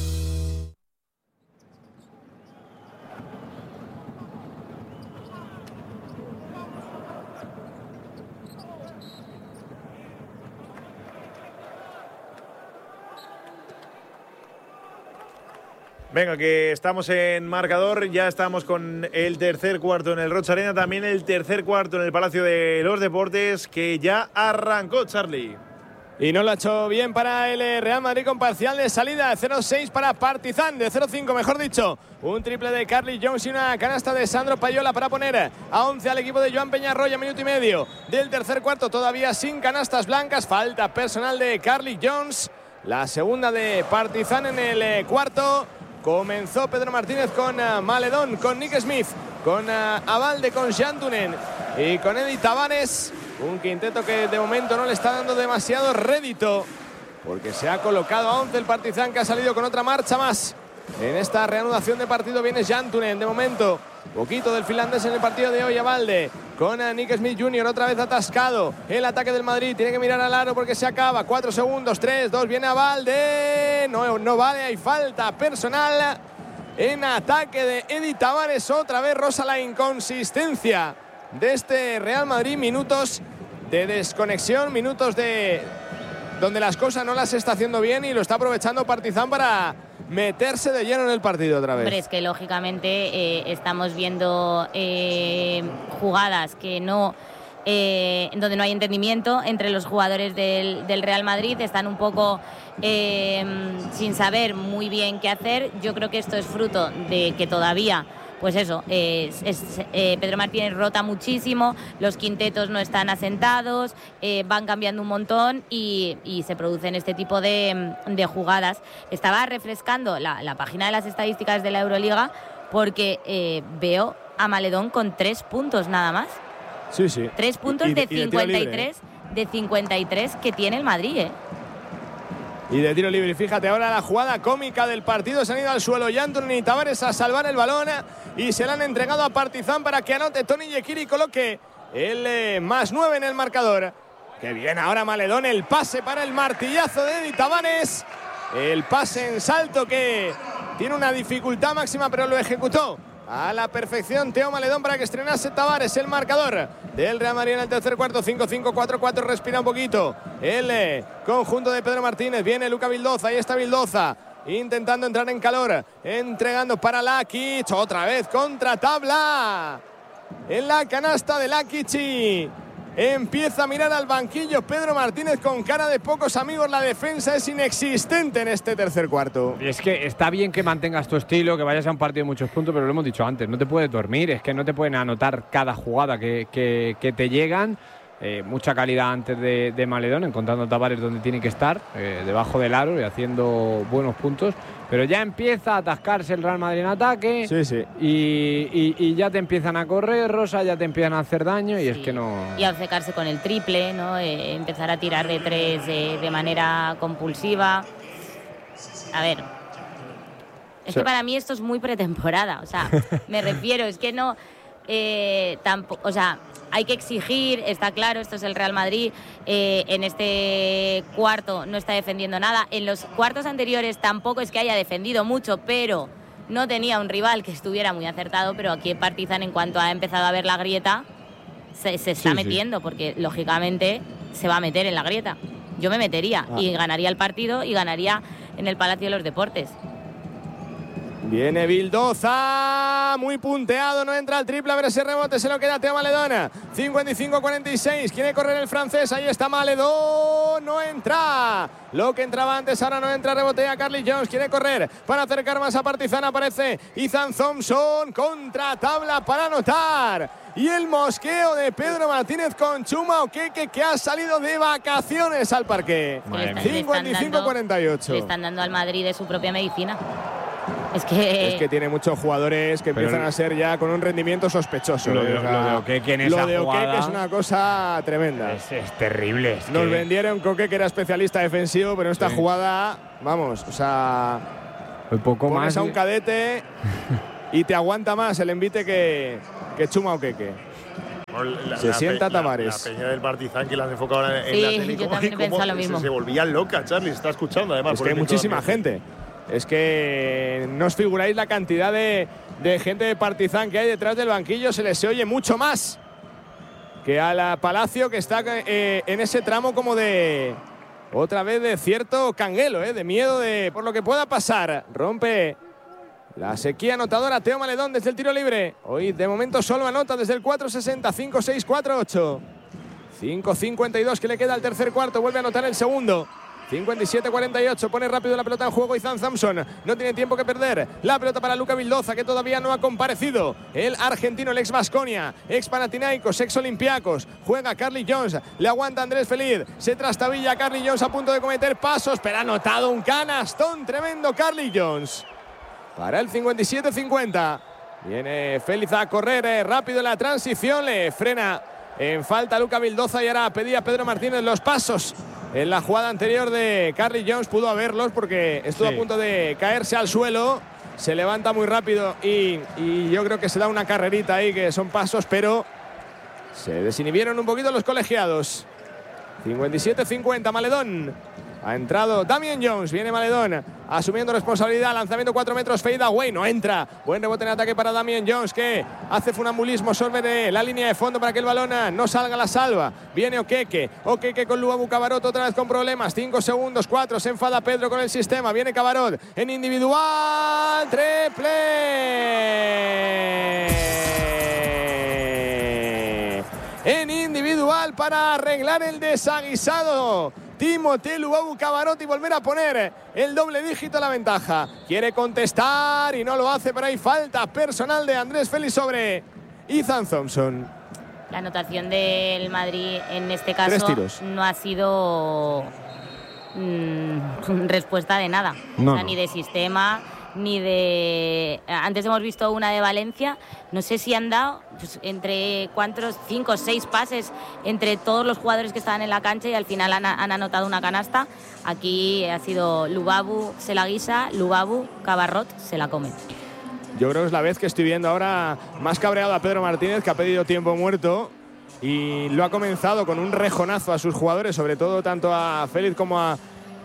Venga, que estamos en marcador, ya estamos con el tercer cuarto en el Rocha Arena, también el tercer cuarto en el Palacio de los Deportes, que ya arrancó, Charlie. Y no lo ha hecho bien para el Real Madrid con parcial de salida de cero seis para Partizan, de cero cinco mejor dicho. Un triple de Carly Jones y una canasta de Sandro Payola para poner a once al equipo de Joan Peñarroya, minuto y medio del tercer cuarto, todavía sin canastas blancas, falta personal de Carly Jones, la segunda de Partizan en el cuarto. Comenzó Pedro Martínez con uh, Maledón, con Nick Smith, con uh, Abalde, con Jantunen y con Eddie Tavares. Un quinteto que de momento no le está dando demasiado rédito, porque se ha colocado a once el Partizan, que ha salido con otra marcha más. En esta reanudación de partido viene Jantunen, de momento. Poquito del finlandés en el partido de hoy. Abalde con Nick Smith junior otra vez atascado. El ataque del Madrid tiene que mirar al aro porque se acaba. Cuatro segundos, tres, dos, viene Abalde. No, no vale, hay falta personal en ataque de Eddie Tavares. Otra vez rosa la inconsistencia de este Real Madrid. Minutos de desconexión, minutos de donde las cosas no las está haciendo bien, y lo está aprovechando Partizan para meterse de lleno en el partido otra vez. Hombre, es que lógicamente eh, estamos viendo eh, jugadas que no eh, donde no hay entendimiento entre los jugadores del, del Real Madrid. Están un poco eh, sin saber muy bien qué hacer. Yo creo que esto es fruto de que todavía, pues eso, es, es, eh, Pedro Martínez rota muchísimo, los quintetos no están asentados, eh, van cambiando un montón y, y se producen este tipo de, de jugadas. Estaba refrescando la, la página de las estadísticas de la Euroliga porque eh, veo a Maledón con tres puntos nada más. Sí, sí. Tres puntos y, y, de, y de cincuenta y tres, de cincuenta y tres que tiene el Madrid, ¿eh? Y de tiro libre. Fíjate ahora la jugada cómica del partido. Se han ido al suelo Jantunen y Tavares a salvar el balón y se la han entregado a Partizan para que anote Tony Yekiri y coloque el eh, más nueve en el marcador. Que bien ahora Maledón, el pase para el martillazo de Eddie Tavares. El pase en salto que tiene una dificultad máxima, pero lo ejecutó a la perfección Teo Maledón para que estrenase Tavares. El marcador del Real Madrid en el tercer cuarto, cinco cinco, cuatro cuatro, respira un poquito el eh, conjunto de Pedro Martínez. Viene Luka Vildoza, ahí está Vildoza intentando entrar en calor, entregando para Lakic, otra vez contra tabla en la canasta de Lakic y empieza a mirar al banquillo Pedro Martínez con cara de pocos amigos. La defensa es inexistente en este tercer cuarto. Y es que está bien que mantengas tu estilo, que vayas a un partido de muchos puntos, pero lo hemos dicho antes, no te puedes dormir, es que no te pueden anotar cada jugada que, que, que te llegan. Eh, mucha calidad antes de, de Maledón, encontrando a Tavares donde tiene que estar, eh, debajo del aro y haciendo buenos puntos, pero ya empieza a atascarse el Real Madrid en ataque. Sí, sí. Y, y, y ya te empiezan a correr, Rosa, ya te empiezan a hacer daño y sí. Es que no... Y a obcecarse con el triple, ¿no? Eh, empezar a tirar de tres eh, de manera compulsiva. A ver, es sí. que para mí esto es muy pretemporada, o sea, me refiero, es que no... Eh, tampoco, o sea... hay que exigir, está claro, esto es el Real Madrid, eh, en este cuarto no está defendiendo nada, en los cuartos anteriores tampoco es que haya defendido mucho, pero no tenía un rival que estuviera muy acertado, pero aquí en Partizan, en cuanto ha empezado a ver la grieta, se, se está sí, metiendo, sí. porque lógicamente se va a meter en la grieta. Yo me metería ah. y ganaría el partido y ganaría en el Palacio de los Deportes. Viene Vildoza, muy punteado, no entra al triple, a ver ese rebote, se lo queda Teo Maledón. cincuenta y cinco cuarenta y seis, quiere correr el francés, ahí está Maledón, no entra. Lo que entraba antes, ahora no entra, rebotea Carly Jones, quiere correr para acercar más a Partizan, aparece Ethan Thompson, contra tabla para anotar. Y el mosqueo de Pedro Martínez con Chuma Okeke, que ha salido de vacaciones al parque. cincuenta y cinco cuarenta y ocho. Le están dando al Madrid de su propia medicina. Es que... es que tiene muchos jugadores que empiezan a ser ya con un rendimiento sospechoso. Lo de, o sea, lo de Okeke en esa Lo de jugada Okeke es una cosa tremenda. Es, es terrible. Es Nos que... vendieron Okeke, que era especialista defensivo, pero en esta sí. jugada, vamos, o sea... Un poco pones más a un cadete y te aguanta más el envite que, que Chuma Okeke. La, se la sienta pe, Tamares. La, la peña del Partizan, que la han enfocado ahora en sí, la tele. yo también he pensado lo mismo. Se, se volvían locas, Charlie, se está escuchando además. Es que hay muchísima gente. Es que no os figuráis la cantidad de, de gente de Partizan que hay detrás del banquillo. Se les oye mucho más que a la Palacio, que está eh, en ese tramo como de... otra vez de cierto canguelo, eh, de miedo de por lo que pueda pasar. Rompe la sequía anotadora Teo Maledón desde el tiro libre. Hoy de momento solo anota desde el cuatro sesenta, cinco seis cuatro ocho. cinco cincuenta y dos que le queda al tercer cuarto. Vuelve a anotar el segundo. cincuenta y siete cuarenta y ocho, pone rápido la pelota en juego Ethan Thompson, no tiene tiempo que perder, la pelota para Luca Vildoza, que todavía no ha comparecido, el argentino, el ex Baskonia, ex Panathinaikos, ex Olympiacos, juega Carly Jones, le aguanta Andrés Feliz, se trastabilla Carly Jones a punto de cometer pasos, pero ha anotado un canastón tremendo Carly Jones, para el cincuenta y siete cincuenta, viene Feliz a correr eh, rápido en la transición, le frena en falta Luca Vildoza y ahora pedía Pedro Martínez los pasos. En la jugada anterior de Carly Jones pudo haberlos porque estuvo sí. a punto de caerse al suelo. Se levanta muy rápido y, y yo creo que se da una carrerita ahí, que son pasos, pero se desinhibieron un poquito los colegiados. cincuenta y siete cincuenta, Maledón. Ha entrado Damian Jones, viene Maledón asumiendo responsabilidad, lanzamiento cuatro metros, fade away, no entra. Buen rebote en ataque para Damian Jones, que hace funambulismo sobre la línea de fondo para que el balón no salga a la salva. Viene Okeke, Okeke con Luabu Cabarot otra vez con problemas, cinco segundos, cuatro, se enfada Pedro con el sistema, viene Cabarot en individual, triple. En individual para arreglar el desaguisado Timothée Luabu Cabarot y volver a poner el doble dígito a la ventaja. Quiere contestar y no lo hace, pero hay falta personal de Andrés Félix sobre Ethan Thompson. La anotación del Madrid en este caso no ha sido mmm, respuesta de nada, no, o sea, ni de sistema, ni de... Antes hemos visto una de Valencia, no sé si han dado pues, entre cuántos, cinco o seis pases entre todos los jugadores que estaban en la cancha y al final han, han anotado una canasta. Aquí ha sido Lubabu se la guisa, Lubabu Cabarrot se la come. Yo creo que es la vez que estoy viendo ahora más cabreado a Pedro Martínez, que ha pedido tiempo muerto y lo ha comenzado con un rejonazo a sus jugadores, sobre todo tanto a Félix como a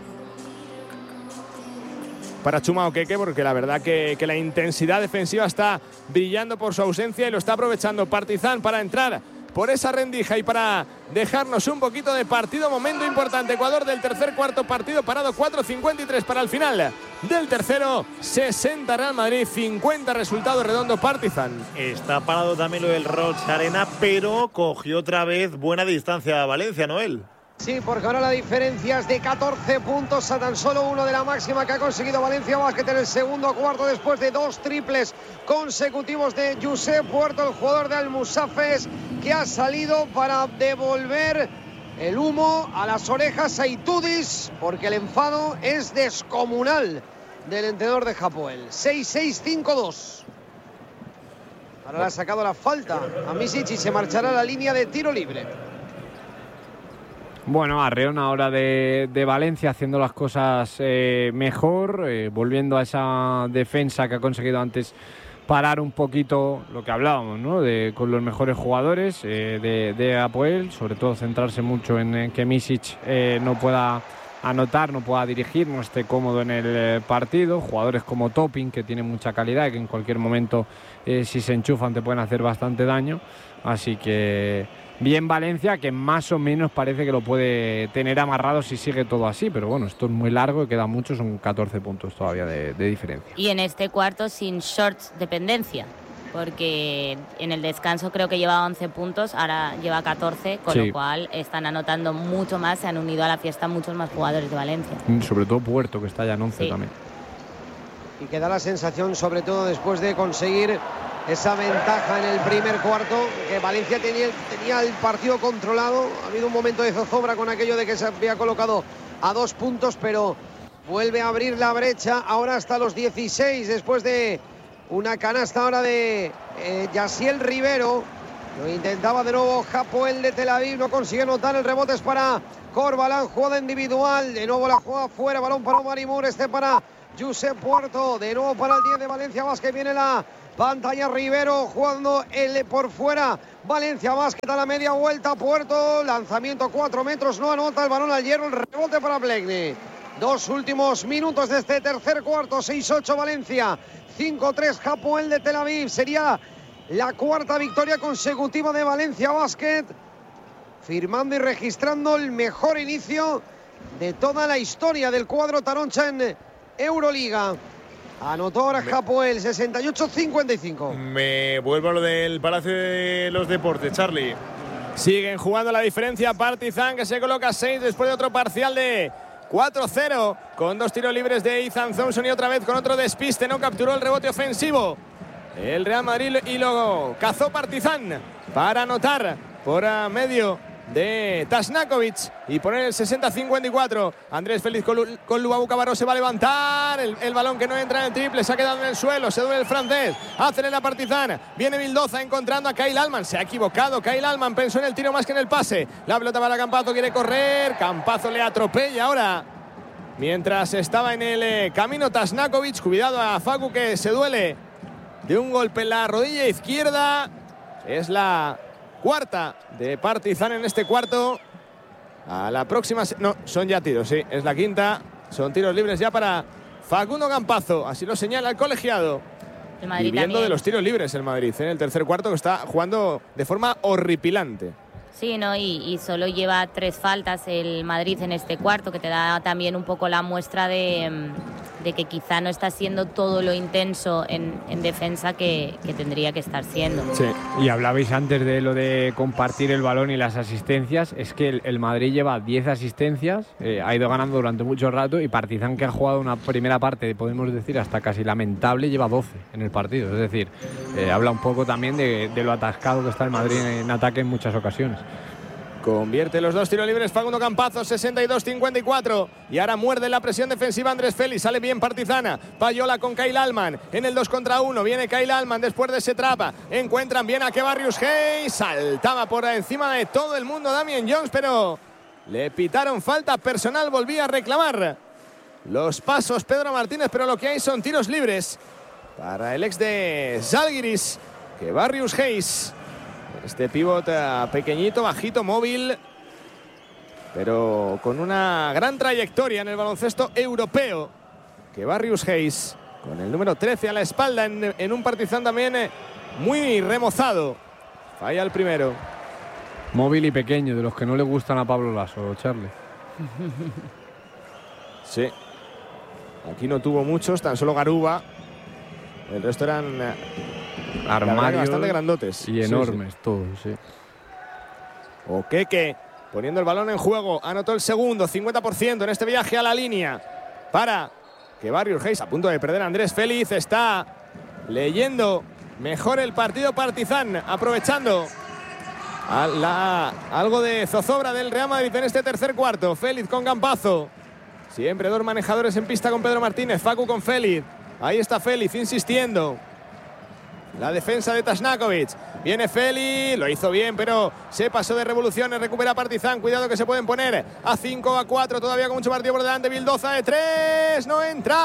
para Chuma Okeke, porque la verdad que, que la intensidad defensiva está brillando por su ausencia y lo está aprovechando Partizan para entrar por esa rendija y para dejarnos un poquito de partido. Momento importante, Ecuador del tercer cuarto, partido parado, cuatro cincuenta y tres para el final del tercero, sesenta Real Madrid, cincuenta resultado redondo Partizan. Está parado también lo del Roch Arena, pero cogió otra vez buena distancia a Valencia, Noel. Sí, porque ahora la diferencia es de catorce puntos a tan solo uno de la máxima que ha conseguido Valencia Basket en el segundo cuarto, después de dos triples consecutivos de Josep Puerto, el jugador de Almusafes, que ha salido para devolver el humo a las orejas a Itudis, porque el enfado es descomunal del entrenador de Hapoel. seis seis cinco dos. Ahora le ha sacado la falta a Misic y se marchará a la línea de tiro libre. Bueno, arreón ahora de, de Valencia haciendo las cosas eh, mejor, eh, volviendo a esa defensa que ha conseguido antes parar un poquito lo que hablábamos, ¿no? De, con los mejores jugadores eh, de, de Apoel, sobre todo centrarse mucho en, en que Misic eh, no pueda anotar, no pueda dirigir, no esté cómodo en el eh, partido. Jugadores como Topping, que tienen mucha calidad y que en cualquier momento, eh, si se enchufan, te pueden hacer bastante daño. Así que bien Valencia, que más o menos parece que lo puede tener amarrado si sigue todo así, pero bueno, esto es muy largo y queda mucho, son catorce puntos todavía de, de diferencia. Y en este cuarto sin shorts dependencia, porque en el descanso creo que lleva once puntos, ahora lleva catorce, con sí. lo cual están anotando mucho más, se han unido a la fiesta muchos más jugadores de Valencia. Sobre todo Puerto, que está ya en once sí. también. Y que da la sensación, sobre todo después de conseguir esa ventaja en el primer cuarto, que Valencia tenía, tenía el partido controlado. Ha habido un momento de zozobra con aquello de que se había colocado a dos puntos, pero vuelve a abrir la brecha ahora hasta los dieciséis, después de una canasta ahora de eh, Yaciel Rivero. Lo intentaba de nuevo Hapoel de Tel Aviv, no consigue notar, el rebote es para Corbalán, jugada individual, de nuevo la juega fuera, balón para Omar Imur, este para Josep Puerto, de nuevo para el diez de Valencia Basket, viene la pantalla Rivero jugando el por fuera, Valencia Basket a la media vuelta, Puerto, lanzamiento cuatro metros, no anota, el balón al hierro, el rebote para Blegny. Dos últimos minutos de este tercer cuarto, seis ocho Valencia, cinco tres Hapoel de Tel Aviv, sería la cuarta victoria consecutiva de Valencia Basket, firmando y registrando el mejor inicio de toda la historia del cuadro taroncha en Euroliga. Anotó ahora Hapoel, sesenta y ocho cincuenta y cinco. Me vuelvo a lo del Palacio de los Deportes, Charlie. Siguen jugando la diferencia Partizan, que se coloca a seis después de otro parcial de cuatro cero, con dos tiros libres de Ethan Thompson y otra vez con otro despiste. No capturó el rebote ofensivo el Real Madrid y lo cazó Partizan para anotar por a medio de Tasnakovic y poner el sesenta cincuenta y cuatro. Andrés Félix con, con Lubabuca Baró se va a levantar. El, el balón que no entra en el triple, se ha quedado en el suelo. Se duele el francés. Acelera Partizan. Viene Vildoza encontrando a Kyle Allman. Se ha equivocado. Kyle Allman pensó en el tiro más que en el pase. La pelota para Campazzo, quiere correr. Campazzo le atropella ahora. Mientras estaba en el eh, camino Tasnakovic. Cuidado a Facu, que se duele de un golpe en la rodilla izquierda. Es la cuarta de Partizan en este cuarto. A la próxima... No, son ya tiros, sí. Es la quinta. Son tiros libres ya para Facundo Campazzo. Así lo señala el colegiado. El Madrid Viviendo también de los tiros libres el Madrid en el tercer cuarto, que está jugando de forma horripilante. Sí, ¿no? Y, y solo lleva tres faltas el Madrid en este cuarto, que te da también un poco la muestra de, de que quizá no está siendo todo lo intenso en, en defensa que, que tendría que estar siendo. Sí, y hablabais antes de lo de compartir el balón y las asistencias. Es que el, el Madrid lleva diez asistencias, eh, ha ido ganando durante mucho rato, y Partizan, que ha jugado una primera parte, podemos decir, hasta casi lamentable, lleva doce en el partido. Es decir, eh, habla un poco también de, de lo atascado que está el Madrid en ataque en muchas ocasiones. Convierte los dos tiros libres Facundo Campazzo, sesenta y dos cincuenta y cuatro. Y ahora muerde la presión defensiva Andrés Félix. Sale bien Partizana. Payola con Kyle Allman. En el dos contra uno. Viene Kyle Allman después de ese trapa. Encuentran bien a Kevarius Hayes. Saltaba por encima de todo el mundo Damien Jones, pero le pitaron falta personal. Volvía a reclamar los pasos Pedro Martínez, pero lo que hay son tiros libres para el ex de Žalgiris, Kevarius Hayes. Este pívot pequeñito, bajito, móvil, pero con una gran trayectoria en el baloncesto europeo. Kevarius Hayes, con el número trece a la espalda, en, en un Partizan también muy remozado. Falla el primero. Móvil y pequeño, de los que no le gustan a Pablo Lasso, Charlie. Sí. Aquí no tuvo muchos, tan solo Garuba. El resto eran armarios bastante grandotes y enormes, sí, sí. Todos, sí. Okeke poniendo el balón en juego, anotó el segundo, cincuenta por ciento en este viaje a la línea para Kevarius Hayes, a punto de perder a Andrés Félix. Está leyendo mejor el partido Partizan, aprovechando a la, algo de zozobra del Real Madrid en este tercer cuarto. Félix con Campazzo, siempre dos manejadores en pista con Pedro Martínez. Facu con Félix, ahí está Félix insistiendo. La defensa de Tasnakovic. Viene Félix, lo hizo bien, pero se pasó de revoluciones. Recupera Partizan. Cuidado que se pueden poner a cinco, a cuatro. Todavía con mucho partido por delante. Vildoza de tres. No entra.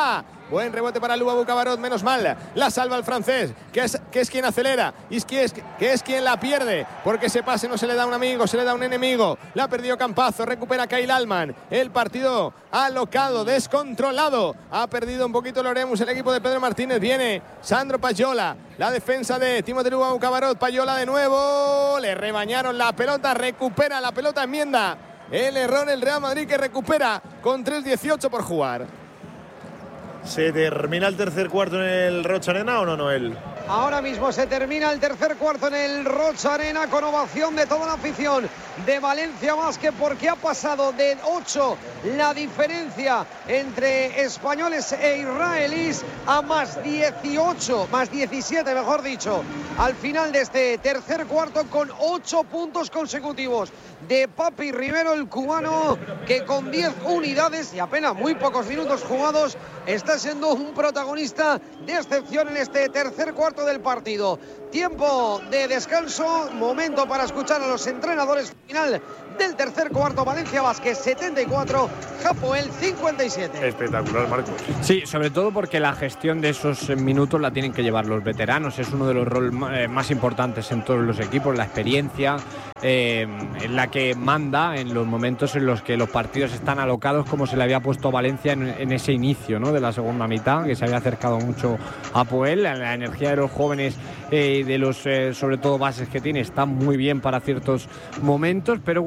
Buen rebote para Luba Bucabarot, menos mal. La salva el francés, que es, que es quien acelera y es que, es que es quien la pierde. Porque ese pase no se le da a un amigo, se le da a un enemigo. La ha perdido Campazzo, recupera Kyle Allman. El partido alocado, descontrolado. Ha perdido un poquito Loremus, el equipo de Pedro Martínez. Viene Sandro Payola. La defensa de Timothée Luba Bucabarot. Payola de nuevo. Le rebañaron la pelota, recupera la pelota, enmienda el error el Real Madrid, que recupera con tres dieciocho por jugar. ¿Se termina el tercer cuarto en el Rocha Arena o no, Noel? Ahora mismo se termina el tercer cuarto en el Rocha Arena con ovación de toda la afición de Valencia Basket, porque ha pasado de ocho la diferencia entre españoles e israelíes a más dieciocho, más diecisiete mejor dicho, al final de este tercer cuarto, con ocho puntos consecutivos de Papi Rivero, el cubano, que con diez unidades y apenas muy pocos minutos jugados está siendo un protagonista de excepción en este tercer cuarto del partido. Tiempo de descanso, momento para escuchar a los entrenadores. Final del tercer cuarto, Valencia Basket setenta y cuatro, Hapoel cincuenta y siete. Espectacular, Marcos. Sí, sobre todo porque la gestión de esos minutos la tienen que llevar los veteranos. Es uno de los roles más importantes en todos los equipos, la experiencia, eh, en la que manda en los momentos en los que los partidos están alocados, como se le había puesto a Valencia en, en ese inicio, ¿no?, de la segunda mitad, que se había acercado mucho a Hapoel. La, la energía de los jóvenes y eh, de los, eh, sobre todo, bases que tiene está muy bien para ciertos momentos, pero